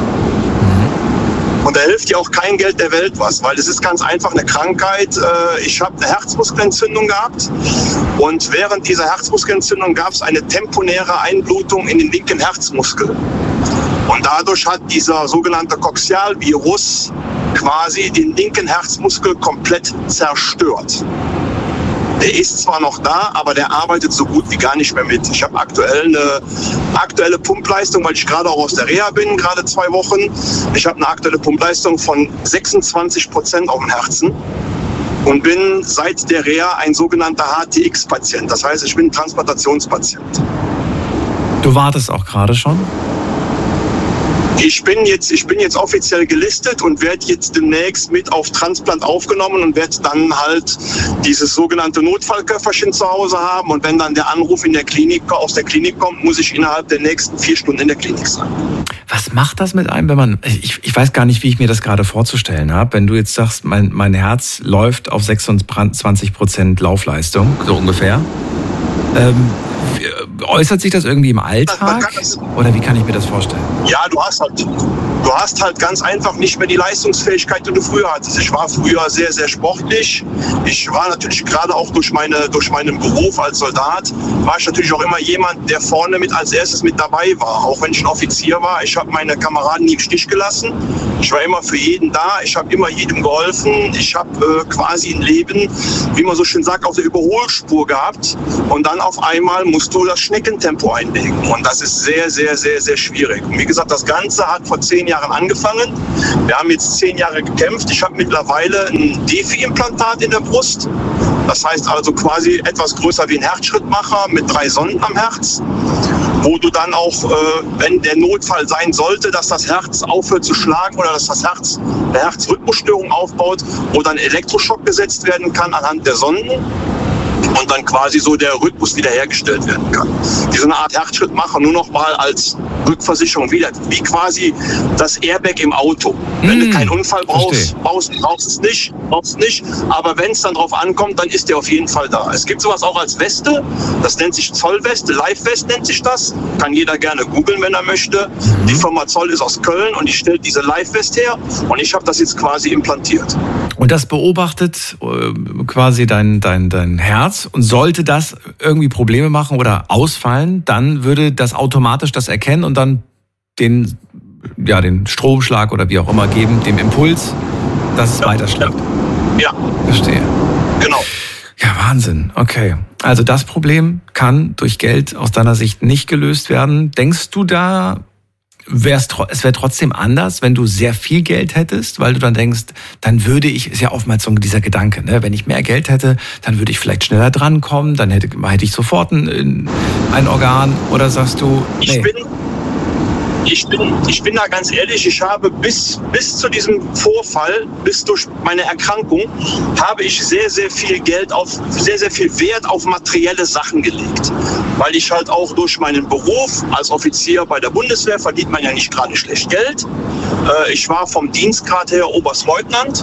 [SPEAKER 6] Und da hilft dir auch kein Geld der Welt was, weil es ist ganz einfach eine Krankheit. Ich habe eine Herzmuskelentzündung gehabt und während dieser Herzmuskelentzündung gab es eine temporäre Einblutung in den linken Herzmuskel. Und dadurch hat dieser sogenannte Coxialvirus quasi den linken Herzmuskel komplett zerstört. Der ist zwar noch da, aber der arbeitet so gut wie gar nicht mehr mit. Ich habe aktuell eine aktuelle Pumpleistung, weil ich gerade auch aus der Reha bin, gerade zwei Wochen. Ich habe eine aktuelle Pumpleistung von sechsundzwanzig Prozent auf dem Herzen und bin seit der Reha ein sogenannter H T X-Patient. Das heißt, ich bin Transplantationspatient.
[SPEAKER 2] Du wartest auch gerade schon?
[SPEAKER 6] Ich bin jetzt, ich bin jetzt offiziell gelistet und werde jetzt demnächst mit auf Transplant aufgenommen und werde dann halt dieses sogenannte Notfallköfferchen zu Hause haben. Und wenn dann der Anruf in der Klinik, aus der Klinik kommt, muss ich innerhalb der nächsten vier Stunden in der Klinik sein.
[SPEAKER 2] Was macht das mit einem, wenn man, ich, ich weiß gar nicht, wie ich mir das gerade vorzustellen habe, wenn du jetzt sagst, mein, mein Herz läuft auf sechsundzwanzig Prozent Laufleistung, so ungefähr. Ähm, äußert sich das irgendwie im Alltag? Oder wie kann ich mir das vorstellen?
[SPEAKER 6] Ja, du hast halt, du hast halt ganz einfach nicht mehr die Leistungsfähigkeit, die du früher hattest. Ich war früher sehr, sehr sportlich. Ich war natürlich gerade auch durch, meine, durch meinen Beruf als Soldat, war ich natürlich auch immer jemand, der vorne mit als erstes mit dabei war. Auch wenn ich ein Offizier war, ich habe meine Kameraden nie im Stich gelassen. Ich war immer für jeden da, ich habe immer jedem geholfen. Ich habe äh, quasi ein Leben, wie man so schön sagt, auf der Überholspur gehabt. Und dann auf einmal musst du das Schneckentempo einlegen. Und das ist sehr, sehr, sehr, sehr schwierig. Und wie gesagt, das Ganze hat vor zehn Jahren angefangen. Wir haben jetzt zehn Jahre gekämpft. Ich habe mittlerweile ein Defi-Implantat in der Brust. Das heißt also quasi etwas größer wie ein Herzschrittmacher mit drei Sonden am Herz, wo du dann auch, äh, wenn der Notfall sein sollte, dass das Herz aufhört zu schlagen oder dass das Herz eine Herzrhythmusstörung aufbaut, wo dann Elektroschock gesetzt werden kann anhand der Sonden. Und dann quasi so der Rhythmus wiederhergestellt werden kann. Wie so eine Art Herzschrittmacher, nur noch mal als Rückversicherung wieder. Wie quasi das Airbag im Auto. Wenn mmh, du keinen Unfall brauchst, brauchst, brauchst es nicht, brauchst es nicht. Aber wenn es dann drauf ankommt, dann ist der auf jeden Fall da. Es gibt sowas auch als Weste. Das nennt sich Zollweste, Live-West nennt sich das. Kann jeder gerne googeln, wenn er möchte. Mhm. Die Firma Zoll ist aus Köln und die stellt diese Live-West her. Und ich habe das jetzt quasi implantiert.
[SPEAKER 2] Und das beobachtet äh, quasi dein, dein, dein Herz. Und sollte das irgendwie Probleme machen oder ausfallen, dann würde das automatisch das erkennen und dann den, ja, den Stromschlag oder wie auch immer geben, dem Impuls, dass es ja, weiterschlägt.
[SPEAKER 6] Ja.
[SPEAKER 2] Verstehe.
[SPEAKER 6] Genau.
[SPEAKER 2] Ja, Wahnsinn. Okay. Also das Problem kann durch Geld aus deiner Sicht nicht gelöst werden. Denkst du da, wär's, es wäre trotzdem anders, wenn du sehr viel Geld hättest, weil du dann denkst, dann würde ich, ist ja oftmals so dieser Gedanke, ne? Wenn ich mehr Geld hätte, dann würde ich vielleicht schneller drankommen, dann hätte, hätte ich sofort ein, ein Organ, oder sagst du, nee.
[SPEAKER 6] Ich bin, ich bin, ich bin da ganz ehrlich, ich habe bis, bis zu diesem Vorfall, bis durch meine Erkrankung, habe ich sehr, sehr viel Geld auf, sehr, sehr viel Wert auf materielle Sachen gelegt. Weil ich halt auch durch meinen Beruf als Offizier bei der Bundeswehr verdient man ja nicht gerade schlecht Geld. Ich war vom Dienstgrad her Oberstleutnant.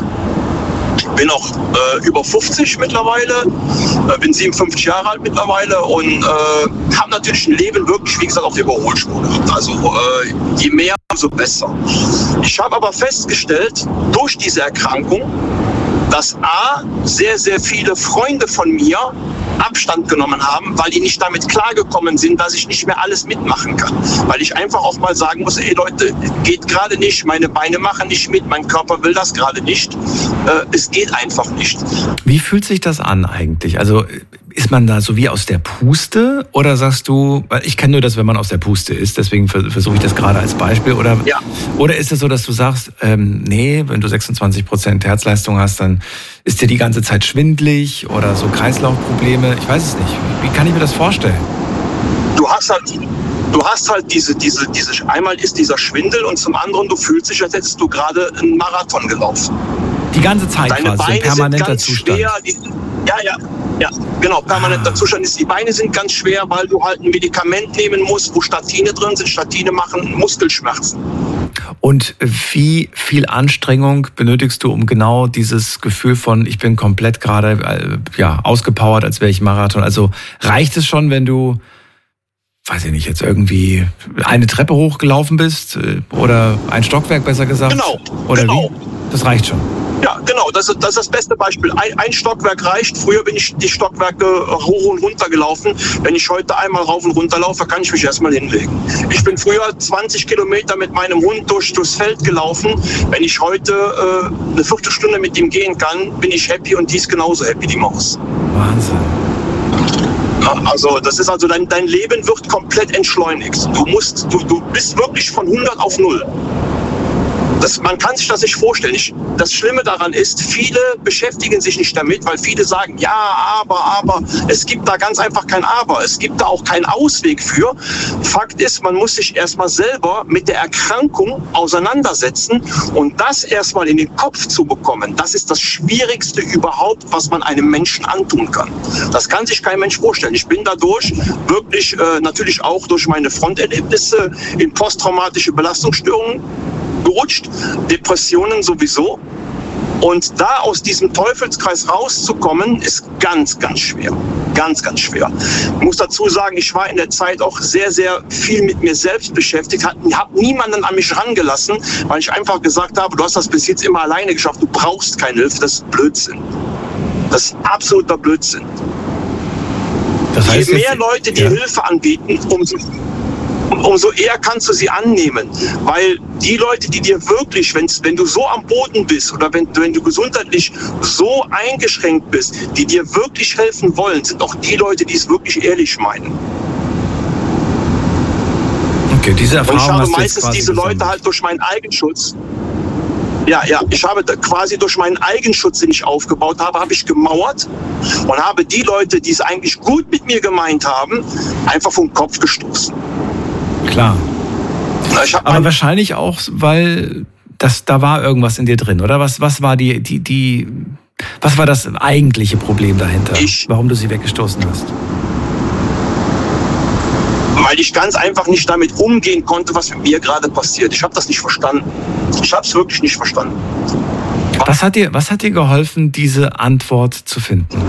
[SPEAKER 6] Bin auch äh, über fünfzig mittlerweile, äh, bin siebenundfünfzig Jahre alt mittlerweile und äh, habe natürlich ein Leben wirklich, wie gesagt, auf der Überholspur gehabt. Also äh, je mehr, umso besser. Ich habe aber festgestellt, durch diese Erkrankung, dass A, sehr, sehr viele Freunde von mir Abstand genommen haben, weil die nicht damit klargekommen sind, dass ich nicht mehr alles mitmachen kann. Weil ich einfach auch mal sagen muss, ey Leute, geht gerade nicht, meine Beine machen nicht mit, mein Körper will das gerade nicht. Äh, es geht einfach nicht.
[SPEAKER 2] Wie fühlt sich das an eigentlich? Also ist man da so wie aus der Puste oder sagst du, weil ich kenne nur das, wenn man aus der Puste ist, deswegen versuche ich das gerade als Beispiel. Oder, ja. oder ist es so, dass du sagst, ähm, nee, wenn du sechsundzwanzig Prozent Herzleistung hast, dann ist dir die ganze Zeit schwindelig oder so Kreislaufprobleme? Ich weiß es nicht. Wie kann ich mir das vorstellen?
[SPEAKER 6] Du hast halt, du hast halt diese, diese, diese, einmal ist dieser Schwindel und zum anderen, du fühlst dich, als hättest du gerade einen Marathon gelaufen.
[SPEAKER 2] Die ganze Zeit
[SPEAKER 6] Deine
[SPEAKER 2] quasi,
[SPEAKER 6] Beine
[SPEAKER 2] ein permanenter
[SPEAKER 6] sind ganz
[SPEAKER 2] Zustand.
[SPEAKER 6] Schwer, die, ja, ja, ja, genau, permanenter ah. Zustand ist, die Beine sind ganz schwer, weil du halt ein Medikament nehmen musst, wo Statine drin sind. Statine machen Muskelschmerzen.
[SPEAKER 2] Und wie viel Anstrengung benötigst du, um genau dieses Gefühl von, ich bin komplett gerade ja, ausgepowert, als wäre ich Marathon? Also reicht es schon, wenn du, weiß ich nicht, jetzt irgendwie eine Treppe hochgelaufen bist oder ein Stockwerk, besser gesagt?
[SPEAKER 6] Genau,
[SPEAKER 2] oder
[SPEAKER 6] genau.
[SPEAKER 2] Wie? Das reicht schon.
[SPEAKER 6] Ja, genau, das ist, das ist das beste Beispiel. Ein, ein Stockwerk reicht. Früher bin ich die Stockwerke hoch und runter gelaufen. Wenn ich heute einmal rauf und runter laufe, kann ich mich erstmal hinlegen. Ich bin früher zwanzig Kilometer mit meinem Hund durch, durchs Feld gelaufen. Wenn ich heute äh, eine Viertelstunde mit ihm gehen kann, bin ich happy und die ist genauso happy, die Maus.
[SPEAKER 2] Wahnsinn.
[SPEAKER 6] Also das ist also, dein, dein Leben wird komplett entschleunigt. Du musst, du, du bist wirklich von hundert auf null. Das, man kann sich das nicht vorstellen. Ich, das Schlimme daran ist, viele beschäftigen sich nicht damit, weil viele sagen, ja, aber, aber. Es gibt da ganz einfach kein Aber. Es gibt da auch keinen Ausweg für. Fakt ist, man muss sich erstmal selber mit der Erkrankung auseinandersetzen und das erstmal in den Kopf zu bekommen. Das ist das Schwierigste überhaupt, was man einem Menschen antun kann. Das kann sich kein Mensch vorstellen. Ich bin dadurch wirklich, äh, natürlich auch durch meine Fronterlebnisse in posttraumatische Belastungsstörungen gerutscht, Depressionen sowieso. Und da aus diesem Teufelskreis rauszukommen, ist ganz, ganz schwer. Ganz, ganz schwer. Ich muss dazu sagen, ich war in der Zeit auch sehr, sehr viel mit mir selbst beschäftigt, habe niemanden an mich rangelassen, weil ich einfach gesagt habe, du hast das bis jetzt immer alleine geschafft, du brauchst keine Hilfe, das ist Blödsinn. Das ist absoluter Blödsinn. Das heißt, je mehr Leute dir ja. Hilfe anbieten, umso umso eher kannst du sie annehmen. Weil die Leute, die dir wirklich, wenn's, wenn du so am Boden bist oder wenn, wenn du gesundheitlich so eingeschränkt bist, die dir wirklich helfen wollen, sind auch die Leute, die es wirklich ehrlich meinen.
[SPEAKER 2] Okay, diese Erfahrung
[SPEAKER 6] Und ich habe
[SPEAKER 2] hast du
[SPEAKER 6] meistens
[SPEAKER 2] jetzt
[SPEAKER 6] diese Leute
[SPEAKER 2] gesammelt.
[SPEAKER 6] halt durch meinen Eigenschutz, ja, ja, ich habe quasi durch meinen Eigenschutz, den ich aufgebaut habe, habe ich gemauert und habe die Leute, die es eigentlich gut mit mir gemeint haben, einfach vom Kopf gestoßen.
[SPEAKER 2] Klar.
[SPEAKER 6] Ich hab
[SPEAKER 2] Aber wahrscheinlich auch, weil das, da war irgendwas in dir drin, oder? Was, was war die, die, die, was war das eigentliche Problem dahinter?
[SPEAKER 6] Ich,
[SPEAKER 2] warum du sie weggestoßen hast?
[SPEAKER 6] Weil ich ganz einfach nicht damit umgehen konnte, was mit mir gerade passiert. Ich habe das nicht verstanden. Ich habe es wirklich nicht verstanden.
[SPEAKER 2] Was hat dir, was hat dir geholfen, diese Antwort zu finden?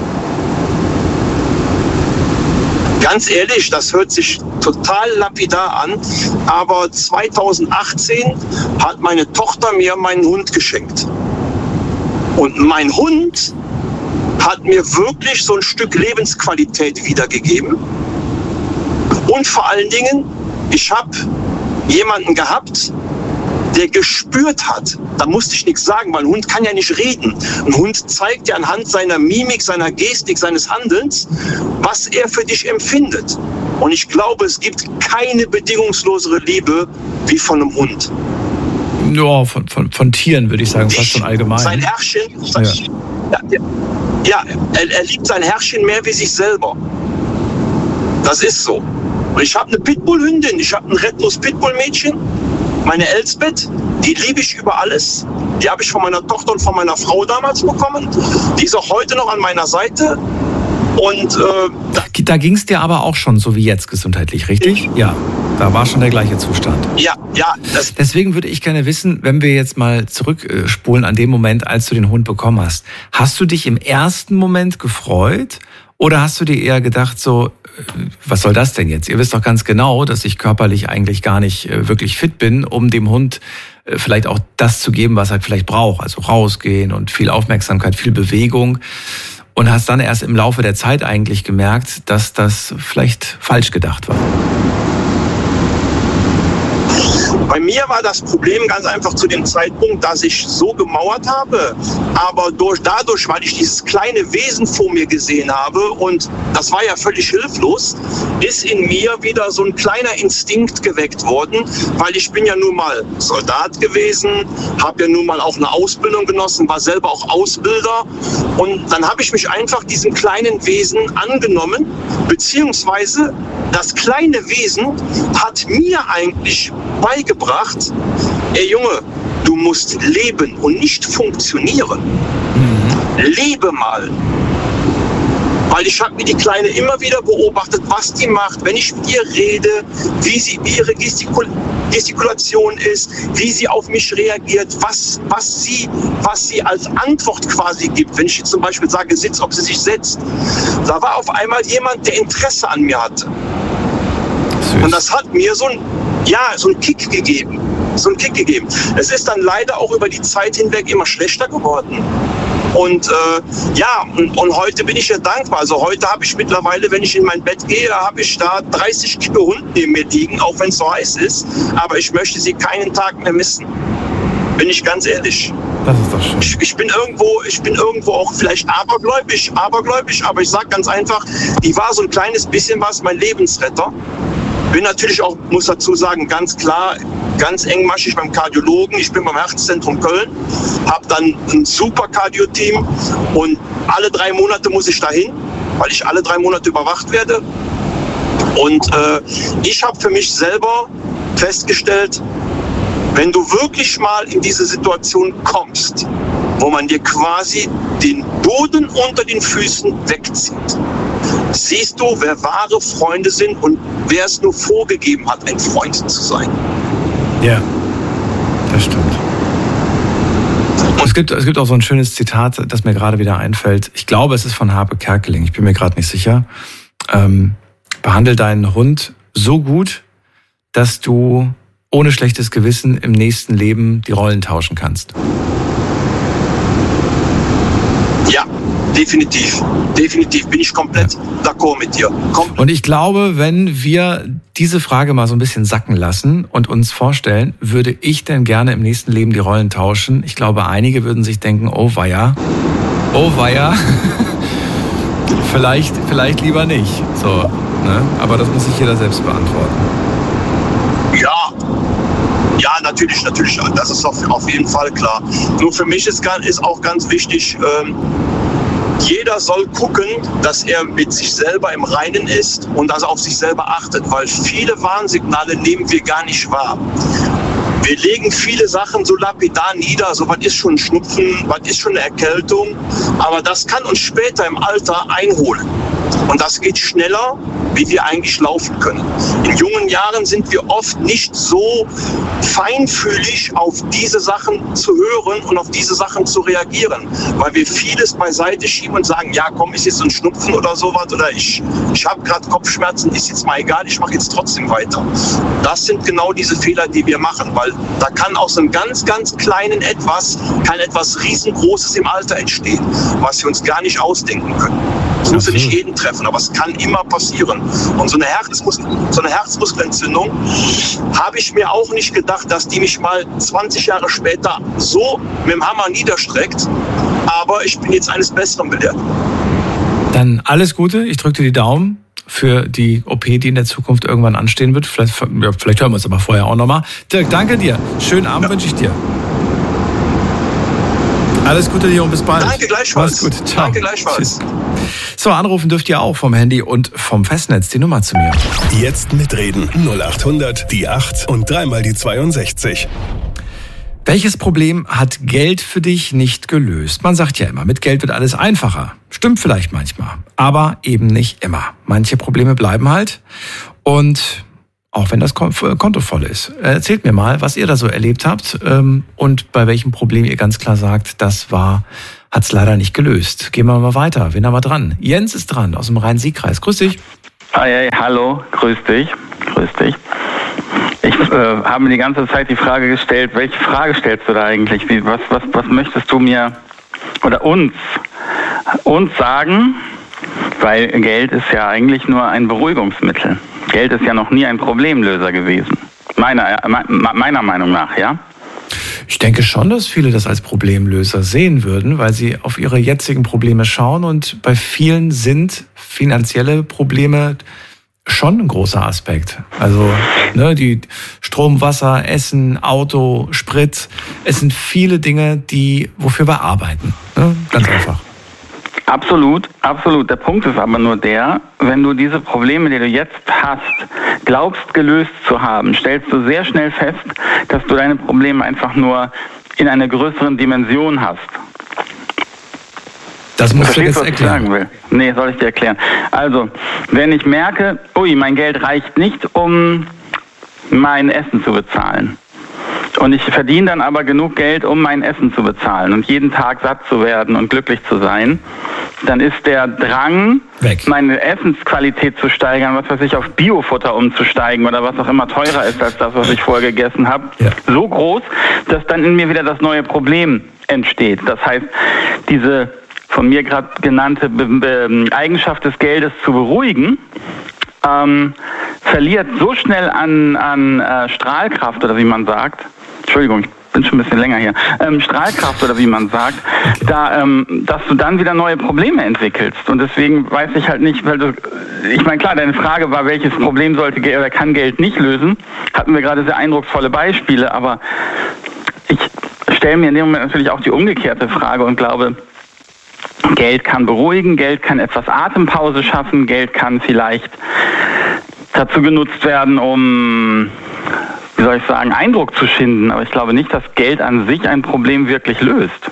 [SPEAKER 6] Ganz ehrlich, das hört sich total lapidar an, aber zweitausendachtzehn hat meine Tochter mir meinen Hund geschenkt. Und mein Hund hat mir wirklich so ein Stück Lebensqualität wiedergegeben. Und vor allen Dingen, ich habe jemanden gehabt, der gespürt hat, da musste ich nichts sagen, weil ein Hund kann ja nicht reden. Ein Hund zeigt ja anhand seiner Mimik, seiner Gestik, seines Handelns, was er für dich empfindet. Und ich glaube, es gibt keine bedingungslosere Liebe wie von einem Hund.
[SPEAKER 2] Ja, von, von, von Tieren würde ich sagen, fast schon allgemein.
[SPEAKER 6] Sein Herrchen,
[SPEAKER 2] ja,
[SPEAKER 6] ja, ja er, er liebt sein Herrchen mehr wie sich selber. Das ist so. Und ich habe eine Pitbull-Hündin, ich habe ein Red-Nose-Pitbull-Mädchen, meine Elsbeth, die liebe ich über alles. Die habe ich von meiner Tochter und von meiner Frau damals bekommen. Die ist auch heute noch an meiner Seite. Und äh,
[SPEAKER 2] da, da ging es dir aber auch schon so wie jetzt gesundheitlich, richtig? Ja, da war schon der gleiche Zustand.
[SPEAKER 6] Ja, ja. Das
[SPEAKER 2] Deswegen würde ich gerne wissen, wenn wir jetzt mal zurückspulen an den Moment, als du den Hund bekommen hast. Hast du dich im ersten Moment gefreut oder hast du dir eher gedacht so, was soll das denn jetzt? Ihr wisst doch ganz genau, dass ich körperlich eigentlich gar nicht wirklich fit bin, um dem Hund vielleicht auch das zu geben, was er vielleicht braucht. Also rausgehen und viel Aufmerksamkeit, viel Bewegung. Und hast dann erst im Laufe der Zeit eigentlich gemerkt, dass das vielleicht falsch gedacht war.
[SPEAKER 6] Bei mir war das Problem ganz einfach zu dem Zeitpunkt, dass ich so gemauert habe, aber durch, dadurch, weil ich dieses kleine Wesen vor mir gesehen habe und das war ja völlig hilflos, ist in mir wieder so ein kleiner Instinkt geweckt worden, weil ich bin ja nun mal Soldat gewesen, habe ja nun mal auch eine Ausbildung genossen, war selber auch Ausbilder und dann habe ich mich einfach diesem kleinen Wesen angenommen, beziehungsweise das kleine Wesen hat mir eigentlich beigebracht, ey Junge, du musst leben und nicht funktionieren. Mhm. Lebe mal. Weil ich habe mir die Kleine immer wieder beobachtet, was die macht, wenn ich mit ihr rede, wie sie wie ihre Gestikul Gestikulation ist, wie sie auf mich reagiert, was, was, sie, was sie als Antwort quasi gibt. Wenn ich jetzt zum Beispiel sage, sitz, ob sie sich setzt. Da war auf einmal jemand, der Interesse an mir hatte. Süß. Und das hat mir so ein, ja, so einen Kick gegeben. So einen Kick gegeben. Es ist dann leider auch über die Zeit hinweg immer schlechter geworden. Und äh, ja, und, und heute bin ich ja dankbar. Also heute habe ich mittlerweile, wenn ich in mein Bett gehe, habe ich da dreißig Kilo Hund neben mir liegen, auch wenn es so heiß ist. Aber ich möchte sie keinen Tag mehr missen. Bin ich ganz ehrlich.
[SPEAKER 2] Das ist doch schön.
[SPEAKER 6] Ich, ich bin irgendwo, ich bin irgendwo auch vielleicht abergläubisch, abergläubisch, aber ich sage ganz einfach, die war so ein kleines bisschen was mein Lebensretter. Bin natürlich auch, muss dazu sagen, ganz klar, ganz engmaschig beim Kardiologen. Ich bin beim Herzzentrum Köln, habe dann ein super Cardio-Team und alle drei Monate muss ich dahin, weil ich alle drei Monate überwacht werde. Und äh, ich habe für mich selber festgestellt, wenn du wirklich mal in diese Situation kommst, wo man dir quasi den Boden unter den Füßen wegzieht, siehst du, wer wahre Freunde sind und wer es nur vorgegeben hat, ein Freund zu sein.
[SPEAKER 2] Ja, das stimmt. Es gibt, es gibt auch so ein schönes Zitat, das mir gerade wieder einfällt. Ich glaube, es ist von Harpe Kerkeling, ich bin mir gerade nicht sicher. Ähm, behandle deinen Hund so gut, dass du ohne schlechtes Gewissen im nächsten Leben die Rollen tauschen kannst.
[SPEAKER 6] Ja, definitiv. Definitiv bin ich komplett ja. d'accord mit dir. Komplett.
[SPEAKER 2] Und ich glaube, wenn wir diese Frage mal so ein bisschen sacken lassen und uns vorstellen, würde ich denn gerne im nächsten Leben die Rollen tauschen? Ich glaube, einige würden sich denken, oh weia, oh weia, vielleicht, vielleicht lieber nicht. So, ne? Aber das muss sich jeder selbst beantworten.
[SPEAKER 6] Ja. Ja, natürlich, natürlich. Das ist auf, auf jeden Fall klar. Nur für mich ist, ist auch ganz wichtig, ähm, jeder soll gucken, dass er mit sich selber im Reinen ist und dass er auf sich selber achtet, weil viele Warnsignale nehmen wir gar nicht wahr. Wir legen viele Sachen so lapidar nieder, so was ist schon ein Schnupfen, was ist schon eine Erkältung, aber das kann uns später im Alter einholen. Und das geht schneller, wie wir eigentlich laufen können. In jungen Jahren sind wir oft nicht so feinfühlig, auf diese Sachen zu hören und auf diese Sachen zu reagieren, weil wir vieles beiseite schieben und sagen, ja komm, ist jetzt so ein Schnupfen oder sowas oder ich, ich habe gerade Kopfschmerzen, ist jetzt mal egal, ich mache jetzt trotzdem weiter. Das sind genau diese Fehler, die wir machen, weil da kann aus einem ganz, ganz kleinen Etwas, kann etwas Riesengroßes im Alter entstehen, was wir uns gar nicht ausdenken können. Das muss ja nicht jeden treffen, aber es kann immer passieren. Und so eine, Herzmuskel, so eine Herzmuskelentzündung habe ich mir auch nicht gedacht, dass die mich mal zwanzig Jahre später so mit dem Hammer niederstreckt. Aber ich bin jetzt eines Besseren belehrt.
[SPEAKER 2] Dann alles Gute, ich drücke dir die Daumen für die O P, die in der Zukunft irgendwann anstehen wird. Vielleicht, ja, vielleicht hören wir uns aber vorher auch nochmal. Dirk, danke dir. Schönen Abend ja. wünsche ich dir. Alles Gute dir und bis bald.
[SPEAKER 6] Danke gleichfalls.
[SPEAKER 2] Mach's gut. Ciao.
[SPEAKER 6] Danke gleichfalls. Tschüss.
[SPEAKER 2] So, anrufen dürft ihr auch vom Handy und vom Festnetz. Die Nummer zu mir.
[SPEAKER 1] Jetzt mitreden. null acht hundert, die acht und dreimal die zweiundsechzig.
[SPEAKER 2] Welches Problem hat Geld für dich nicht gelöst? Man sagt ja immer, mit Geld wird alles einfacher. Stimmt vielleicht manchmal, aber eben nicht immer. Manche Probleme bleiben halt und auch wenn das Konto voll ist. Erzählt mir mal, was ihr da so erlebt habt und bei welchem Problem ihr ganz klar sagt, das war, hat's leider nicht gelöst. Gehen wir mal weiter. Wen haben wir dran? Jens ist dran aus dem Rhein-Sieg-Kreis. Grüß dich.
[SPEAKER 8] Hey, hey, hallo, grüß dich. Grüß dich. Ich äh, habe mir die ganze Zeit die Frage gestellt, welche Frage stellst du da eigentlich? Wie, was, was, was möchtest du mir oder uns, uns sagen? Weil Geld ist ja eigentlich nur ein Beruhigungsmittel. Geld ist ja noch nie ein Problemlöser gewesen. Meiner, meiner Meinung nach, ja?
[SPEAKER 2] Ich denke schon, dass viele das als Problemlöser sehen würden, weil sie auf ihre jetzigen Probleme schauen und bei vielen sind finanzielle Probleme schon ein großer Aspekt. Also ne, die Strom, Wasser, Essen, Auto, Sprit, es sind viele Dinge, die wofür wir arbeiten. Ne? Ganz einfach.
[SPEAKER 8] Absolut, absolut. Der Punkt ist aber nur der, wenn du diese Probleme, die du jetzt hast, glaubst gelöst zu haben, stellst du sehr schnell fest, dass du deine Probleme einfach nur in einer größeren Dimension hast.
[SPEAKER 2] Das musst du jetzt
[SPEAKER 8] was
[SPEAKER 2] erklären.
[SPEAKER 8] Ich sagen will. Nee, soll ich dir erklären. Also, wenn ich merke, ui, mein Geld reicht nicht, um mein Essen zu bezahlen. Und ich verdiene dann aber genug Geld, um mein Essen zu bezahlen und jeden Tag satt zu werden und glücklich zu sein, dann ist der Drang,
[SPEAKER 2] weg,
[SPEAKER 8] meine Essensqualität zu steigern, was weiß ich, auf Biofutter umzusteigen oder was auch immer teurer ist als das, was ich vorher gegessen habe, ja, so groß, dass dann in mir wieder das neue Problem entsteht. Das heißt, diese von mir gerade genannte Be- Be- Eigenschaft des Geldes zu beruhigen, ähm, verliert so schnell an, an äh, Strahlkraft, oder wie man sagt. Entschuldigung, ich bin schon ein bisschen länger hier, ähm, Strahlkraft oder wie man sagt, okay. da, ähm, dass du dann wieder neue Probleme entwickelst. Und deswegen weiß ich halt nicht, weil du, ich meine, klar, deine Frage war, welches Problem sollte oder kann Geld nicht lösen, hatten wir gerade sehr eindrucksvolle Beispiele, aber ich stelle mir in dem Moment natürlich auch die umgekehrte Frage und glaube, Geld kann beruhigen, Geld kann etwas Atempause schaffen, Geld kann vielleicht dazu genutzt werden, um, wie soll ich sagen, Eindruck zu schinden. Aber ich glaube nicht, dass Geld an sich ein Problem wirklich löst.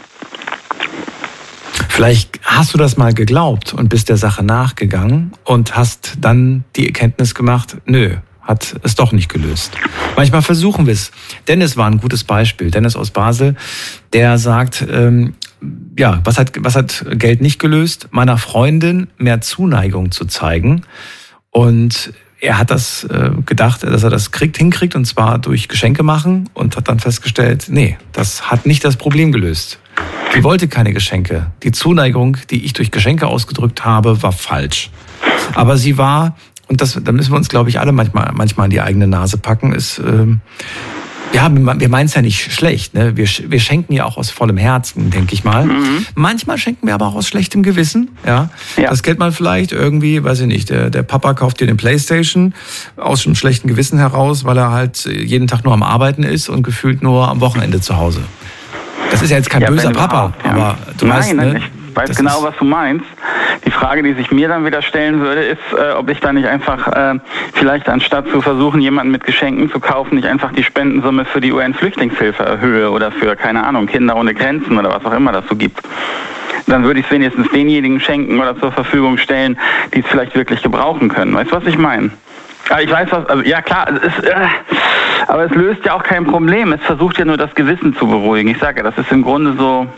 [SPEAKER 2] Vielleicht hast du das mal geglaubt und bist der Sache nachgegangen und hast dann die Erkenntnis gemacht, nö, hat es doch nicht gelöst. Manchmal versuchen wir es. Dennis war ein gutes Beispiel. Dennis aus Basel, der sagt, ähm, ja, was hat, was hat Geld nicht gelöst? Meiner Freundin mehr Zuneigung zu zeigen. Und er hat das äh, gedacht, dass er das kriegt, hinkriegt, und zwar durch Geschenke machen, und hat dann festgestellt, nee, das hat nicht das Problem gelöst. Sie wollte keine Geschenke. Die Zuneigung, die ich durch Geschenke ausgedrückt habe, war falsch. Aber sie war, und das, da müssen wir uns, glaube ich, alle manchmal, manchmal an die eigene Nase packen, ist, ähm, ja, wir meinen es ja nicht schlecht, ne? Wir, wir schenken ja auch aus vollem Herzen, denke ich mal. Mhm. Manchmal schenken wir aber auch aus schlechtem Gewissen, ja? Ja. Das kennt man vielleicht irgendwie, weiß ich nicht, der, der Papa kauft dir eine Playstation aus einem schlechten Gewissen heraus, weil er halt jeden Tag nur am Arbeiten ist und gefühlt nur am Wochenende zu Hause. Das ist ja jetzt kein ja, böser Papa, ja. aber du
[SPEAKER 8] Nein,
[SPEAKER 2] weißt,
[SPEAKER 8] ne? Ich weiß
[SPEAKER 2] das
[SPEAKER 8] genau, was du meinst. Die Frage, die sich mir dann wieder stellen würde, ist, äh, ob ich da nicht einfach äh, vielleicht anstatt zu versuchen, jemanden mit Geschenken zu kaufen, nicht einfach die Spendensumme für die U N-Flüchtlingshilfe erhöhe oder für, keine Ahnung, Kinder ohne Grenzen oder was auch immer das so gibt. Dann würde ich es wenigstens denjenigen schenken oder zur Verfügung stellen, die es vielleicht wirklich gebrauchen können. Weißt du, was ich meine? Aber ich weiß was, also ja klar, es ist, äh, aber es löst ja auch kein Problem. Es versucht ja nur das Gewissen zu beruhigen. Ich sage ja, das ist im Grunde so,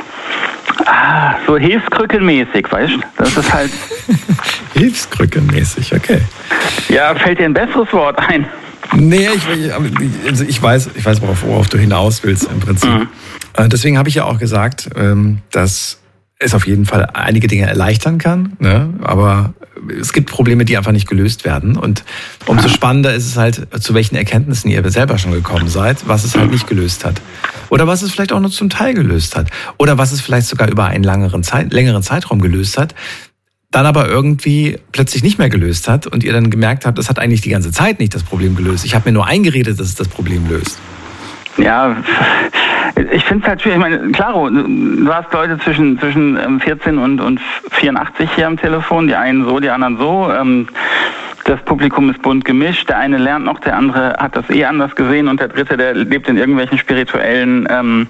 [SPEAKER 8] ah, so hilfskrückenmäßig, weißt du? Das ist halt...
[SPEAKER 2] Hilfskrückenmäßig, okay.
[SPEAKER 8] Ja, fällt dir ein besseres Wort ein?
[SPEAKER 2] Nee, ich, also ich weiß, ich weiß, worauf, worauf du hinaus willst im Prinzip. Mhm. Deswegen habe ich ja auch gesagt, dass es auf jeden Fall einige Dinge erleichtern kann, ne? Aber es gibt Probleme, die einfach nicht gelöst werden. Und umso spannender ist es halt, zu welchen Erkenntnissen ihr selber schon gekommen seid, was es halt nicht gelöst hat. Oder was es vielleicht auch nur zum Teil gelöst hat. Oder was es vielleicht sogar über einen längeren, Zeit, längeren Zeitraum gelöst hat, dann aber irgendwie plötzlich nicht mehr gelöst hat und ihr dann gemerkt habt, das hat eigentlich die ganze Zeit nicht das Problem gelöst. Ich habe mir nur eingeredet, dass es das Problem löst.
[SPEAKER 8] Ja, ich finde es halt schwierig. Ich meine, klaro, du hast Leute zwischen, zwischen vierzehn und, und vierundachtzig hier am Telefon, die einen so, die anderen so. Das Publikum ist bunt gemischt. Der eine lernt noch, der andere hat das eh anders gesehen und der dritte, der lebt in irgendwelchen spirituellen ähm,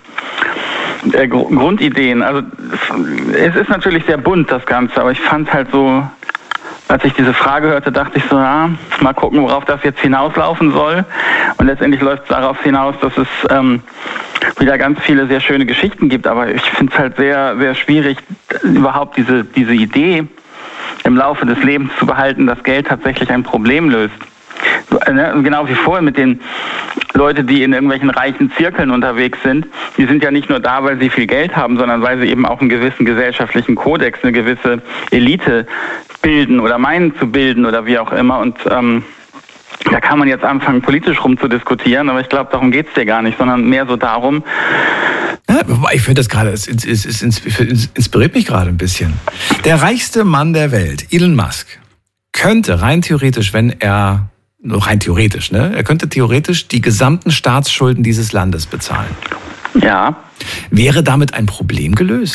[SPEAKER 8] äh, Grundideen. Also es ist natürlich sehr bunt, das Ganze, aber ich fand halt so, als ich diese Frage hörte, dachte ich so, ja, mal gucken, worauf das jetzt hinauslaufen soll. Und letztendlich läuft es darauf hinaus, dass es ähm, wieder ganz viele sehr schöne Geschichten gibt. Aber ich finde es halt sehr, sehr schwierig, überhaupt diese, diese Idee im Laufe des Lebens zu behalten, dass Geld tatsächlich ein Problem löst. Genau wie vorher mit den Leuten, die in irgendwelchen reichen Zirkeln unterwegs sind. Die sind ja nicht nur da, weil sie viel Geld haben, sondern weil sie eben auch einen gewissen gesellschaftlichen Kodex, eine gewisse Elite bilden oder meinen zu bilden oder wie auch immer. Und ähm, da kann man jetzt anfangen, politisch rumzudiskutieren, aber ich glaube, darum geht es dir gar nicht, sondern mehr so darum.
[SPEAKER 2] Ja, ich finde das gerade, es, es, es, es inspiriert mich gerade ein bisschen. Der reichste Mann der Welt, Elon Musk, könnte rein theoretisch, wenn er, nur rein theoretisch, ne, er könnte theoretisch die gesamten Staatsschulden dieses Landes bezahlen.
[SPEAKER 8] Ja.
[SPEAKER 2] Wäre damit ein Problem gelöst?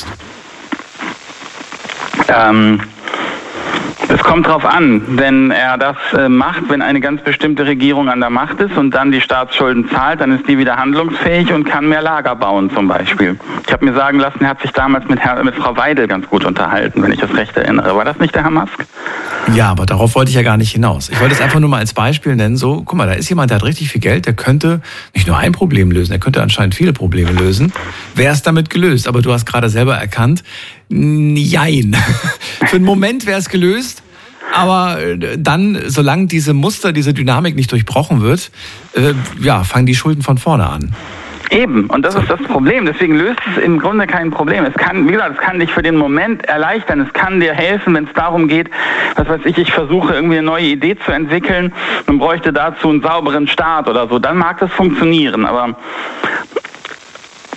[SPEAKER 8] Ähm... Es kommt drauf an, wenn er das äh, macht, wenn eine ganz bestimmte Regierung an der Macht ist und dann die Staatsschulden zahlt, dann ist die wieder handlungsfähig und kann mehr Lager bauen zum Beispiel. Ich habe mir sagen lassen, er hat sich damals mit, Herr, mit Frau Weidel ganz gut unterhalten, wenn ich das recht erinnere. War das nicht der Herr Musk?
[SPEAKER 2] Ja, aber darauf wollte ich ja gar nicht hinaus. Ich wollte es einfach nur mal als Beispiel nennen, so, guck mal, da ist jemand, der hat richtig viel Geld, der könnte nicht nur ein Problem lösen, der könnte anscheinend viele Probleme lösen. Wäre es damit gelöst? Aber du hast gerade selber erkannt, nein. Für einen Moment wäre es gelöst, aber dann, solange diese Muster, diese Dynamik nicht durchbrochen wird, äh, ja, fangen die Schulden von vorne an.
[SPEAKER 8] Eben, und das ist das Problem. Deswegen löst es im Grunde kein Problem. Es kann, wie gesagt, es kann dich für den Moment erleichtern. Es kann dir helfen, wenn es darum geht, was weiß ich, ich versuche irgendwie eine neue Idee zu entwickeln und bräuchte dazu einen sauberen Staat oder so. Dann mag das funktionieren, aber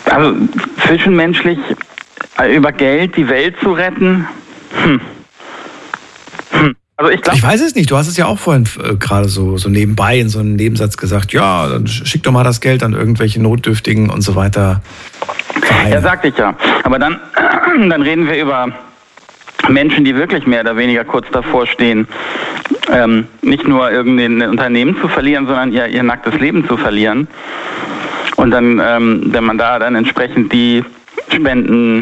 [SPEAKER 8] Also zwischenmenschlich über Geld die Welt zu retten, hm. Hm. Also ich, glaub,
[SPEAKER 2] ich weiß es nicht, du hast es ja auch vorhin äh, gerade so, so nebenbei in so einem Nebensatz gesagt, ja, dann schick doch mal das Geld an irgendwelche Notdürftigen und so weiter. Vereine.
[SPEAKER 8] Ja, sagte ich ja. Aber dann, dann reden wir über Menschen, die wirklich mehr oder weniger kurz davor stehen, ähm, nicht nur irgendein Unternehmen zu verlieren, sondern ihr, ihr nacktes Leben zu verlieren. Und dann, ähm, wenn man da dann entsprechend die Spenden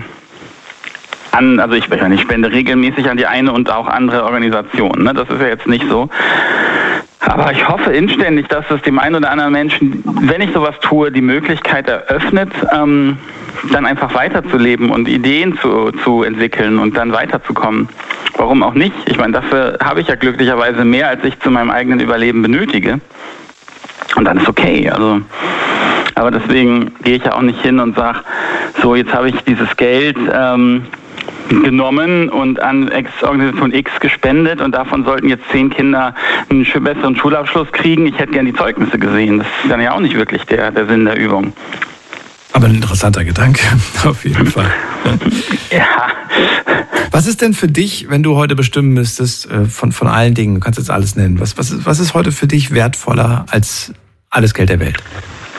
[SPEAKER 8] an, also ich, ich spende regelmäßig an die eine und auch andere Organisationen, ne? Das ist ja jetzt nicht so. Aber ich hoffe inständig, dass es dem einen oder anderen Menschen, wenn ich sowas tue, die Möglichkeit eröffnet, ähm, dann einfach weiterzuleben und Ideen zu, zu entwickeln und dann weiterzukommen. Warum auch nicht? Ich meine, dafür habe ich ja glücklicherweise mehr, als ich zu meinem eigenen Überleben benötige. Und dann ist okay. Also, aber deswegen gehe ich ja auch nicht hin und sage, so jetzt habe ich dieses Geld ähm, genommen und an Organisation X gespendet und davon sollten jetzt zehn Kinder einen besseren Schulabschluss kriegen. Ich hätte gern die Zeugnisse gesehen. Das ist dann ja auch nicht wirklich der, der Sinn der Übung.
[SPEAKER 2] Aber ein interessanter Gedanke, auf jeden Fall.
[SPEAKER 8] Ja.
[SPEAKER 2] Was ist denn für dich, wenn du heute bestimmen müsstest, von, von allen Dingen, du kannst jetzt alles nennen, was, was, ist, was ist heute für dich wertvoller als alles Geld der Welt?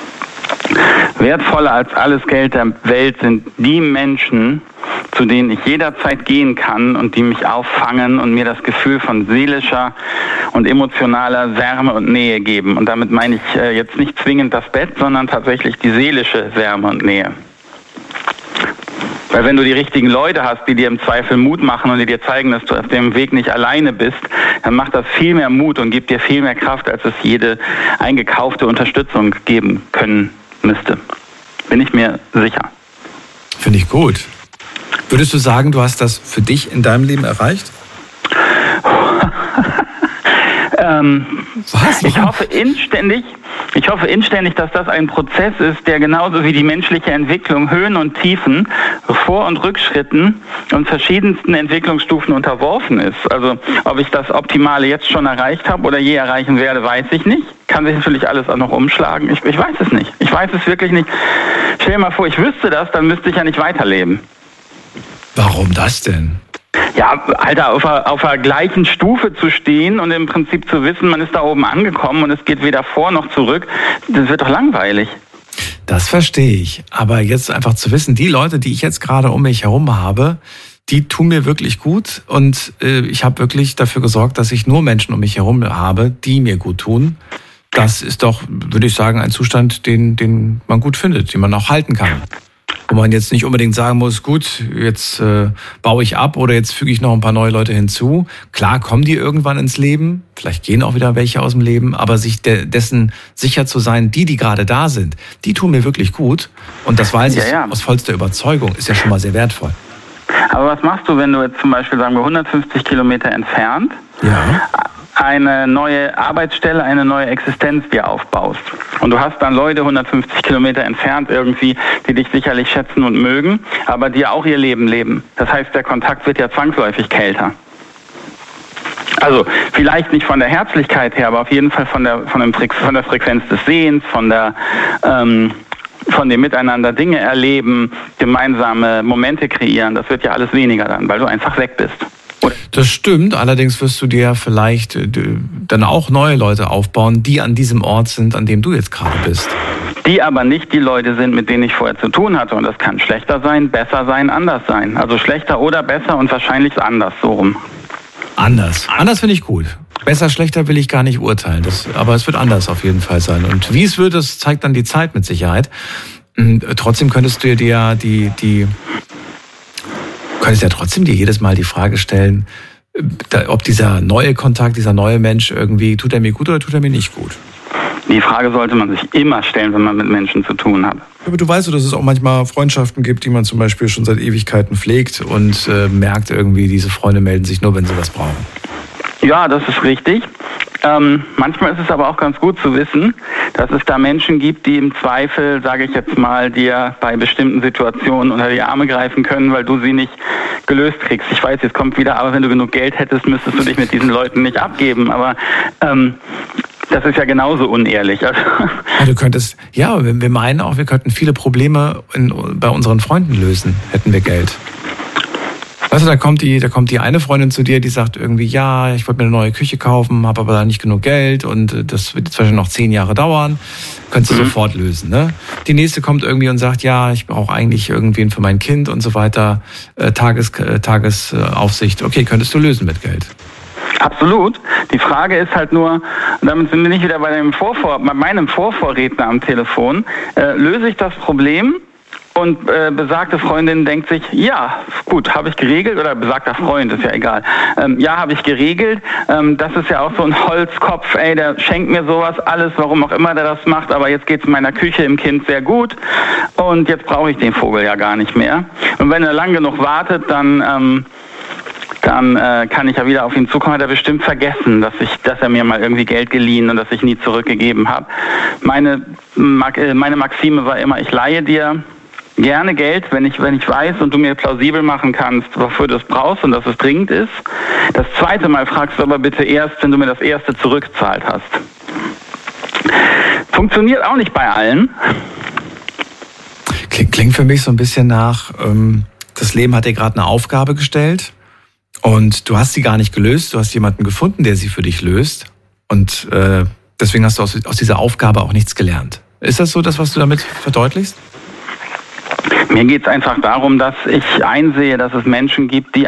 [SPEAKER 8] Wertvoller als alles Geld der Welt sind die Menschen, zu denen ich jederzeit gehen kann und die mich auffangen und mir das Gefühl von seelischer und emotionaler Wärme und Nähe geben. Und damit meine ich äh, jetzt nicht zwingend das Bett, sondern tatsächlich die seelische Wärme und Nähe. Weil wenn du die richtigen Leute hast, die dir im Zweifel Mut machen und die dir zeigen, dass du auf dem Weg nicht alleine bist, dann macht das viel mehr Mut und gibt dir viel mehr Kraft, als es jede eingekaufte Unterstützung geben können müsste. Bin ich mir sicher.
[SPEAKER 2] Finde ich gut. Würdest du sagen, du hast das für dich in deinem Leben erreicht?
[SPEAKER 8] ähm, Was? Ich hoffe inständig, ich hoffe inständig, dass das ein Prozess ist, der genauso wie die menschliche Entwicklung Höhen und Tiefen, Vor- und Rückschritten und verschiedensten Entwicklungsstufen unterworfen ist. Also ob ich das Optimale jetzt schon erreicht habe oder je erreichen werde, weiß ich nicht. Kann sich natürlich alles auch noch umschlagen. Ich, ich weiß es nicht. Ich weiß es wirklich nicht. Stell dir mal vor, ich wüsste das, dann müsste ich ja nicht weiterleben.
[SPEAKER 2] Warum das denn?
[SPEAKER 8] Ja, Alter, auf der, auf der gleichen Stufe zu stehen und im Prinzip zu wissen, man ist da oben angekommen und es geht weder vor noch zurück, das wird doch langweilig.
[SPEAKER 2] Das verstehe ich. Aber jetzt einfach zu wissen, die Leute, die ich jetzt gerade um mich herum habe, die tun mir wirklich gut und äh, ich habe wirklich dafür gesorgt, dass ich nur Menschen um mich herum habe, die mir gut tun. Das ist doch, würde ich sagen, ein Zustand, den, den man gut findet, den man auch halten kann. Wo man jetzt nicht unbedingt sagen muss, gut, jetzt äh, baue ich ab oder jetzt füge ich noch ein paar neue Leute hinzu. Klar kommen die irgendwann ins Leben, vielleicht gehen auch wieder welche aus dem Leben, aber sich de- dessen sicher zu sein, die, die gerade da sind, die tun mir wirklich gut. Und das weiß ja, ich ja. aus vollster Überzeugung, ist ja schon mal sehr wertvoll.
[SPEAKER 8] Aber was machst du, wenn du jetzt zum Beispiel, sagen wir, hundertfünfzig Kilometer entfernt
[SPEAKER 2] ja.
[SPEAKER 8] eine neue Arbeitsstelle, eine neue Existenz dir aufbaust? Und du hast dann Leute hundertfünfzig Kilometer entfernt irgendwie, die dich sicherlich schätzen und mögen, aber die auch ihr Leben leben. Das heißt, der Kontakt wird ja zwangsläufig kälter. Also vielleicht nicht von der Herzlichkeit her, aber auf jeden Fall von der, von dem, von der Frequenz des Sehens, von der... Ähm, von dem Miteinander Dinge erleben, gemeinsame Momente kreieren, das wird ja alles weniger dann, weil du einfach weg bist. Oder?
[SPEAKER 2] Das stimmt, allerdings wirst du dir vielleicht dann auch neue Leute aufbauen, die an diesem Ort sind, an dem du jetzt gerade bist.
[SPEAKER 8] Die aber nicht die Leute sind, mit denen ich vorher zu tun hatte. Und das kann schlechter sein, besser sein, anders sein. Also schlechter oder besser und wahrscheinlich anders, so rum.
[SPEAKER 2] Anders. Anders finde ich gut. Besser, schlechter will ich gar nicht urteilen. Das, aber es wird anders auf jeden Fall sein. Und wie es wird, das zeigt dann die Zeit mit Sicherheit. Und trotzdem könntest du dir ja die, die, könntest ja trotzdem dir jedes Mal die Frage stellen, ob dieser neue Kontakt, dieser neue Mensch irgendwie, tut er mir gut oder tut er mir nicht gut?
[SPEAKER 8] Die Frage sollte man sich immer stellen, wenn man mit Menschen zu tun hat.
[SPEAKER 2] Aber du weißt, dass es auch manchmal Freundschaften gibt, die man zum Beispiel schon seit Ewigkeiten pflegt und äh, merkt irgendwie, diese Freunde melden sich nur, wenn sie was brauchen.
[SPEAKER 8] Ja, das ist richtig. Ähm, manchmal ist es aber auch ganz gut zu wissen, dass es da Menschen gibt, die im Zweifel, sage ich jetzt mal, dir bei bestimmten Situationen unter die Arme greifen können, weil du sie nicht gelöst kriegst. Ich weiß, jetzt kommt wieder, aber wenn du genug Geld hättest, müsstest du dich mit diesen Leuten nicht abgeben. Aber ähm, Das ist ja genauso unehrlich.
[SPEAKER 2] Ja, du könntest, ja, wir meinen auch, wir könnten viele Probleme in, bei unseren Freunden lösen, hätten wir Geld. Weißt du, da kommt die, da kommt die eine Freundin zu dir, die sagt irgendwie, ja, ich wollte mir eine neue Küche kaufen, habe aber da nicht genug Geld und das wird jetzt wahrscheinlich noch zehn Jahre dauern. Könntest du mhm. sofort lösen, ne? Die nächste kommt irgendwie und sagt, ja, ich brauche eigentlich irgendwen für mein Kind und so weiter. Äh, Tages, äh, Tagesaufsicht, okay, könntest du lösen mit Geld.
[SPEAKER 8] Absolut. Die Frage ist halt nur, damit sind wir nicht wieder bei, dem Vorvor, bei meinem Vorvorredner am Telefon, äh, löse ich das Problem? Und äh, besagte Freundin denkt sich, ja, gut, habe ich geregelt, oder besagter Freund, ist ja egal. Ähm, ja, habe ich geregelt. Ähm, das ist ja auch so ein Holzkopf, ey, der schenkt mir sowas alles, warum auch immer der das macht, aber jetzt geht es meiner Küche im Kind sehr gut und jetzt brauche ich den Vogel ja gar nicht mehr. Und wenn er lang genug wartet, dann... Ähm, dann äh, kann ich ja wieder auf ihn zukommen, hat er bestimmt vergessen, dass ich, dass er mir mal irgendwie Geld geliehen und dass ich nie zurückgegeben habe. Meine, meine Maxime war immer, ich leihe dir gerne Geld, wenn ich, wenn ich weiß und du mir plausibel machen kannst, wofür du es brauchst und dass es dringend ist. Das zweite Mal fragst du aber bitte erst, wenn du mir das erste zurückgezahlt hast. Funktioniert auch nicht bei allen.
[SPEAKER 2] Klingt, klingt für mich so ein bisschen nach, ähm, das Leben hat dir gerade eine Aufgabe gestellt. Und du hast sie gar nicht gelöst, du hast jemanden gefunden, der sie für dich löst. Und äh, deswegen hast du aus, aus dieser Aufgabe auch nichts gelernt. Ist das so, das, was du damit verdeutlichst?
[SPEAKER 8] Mir geht es einfach darum, dass ich einsehe, dass es Menschen gibt, die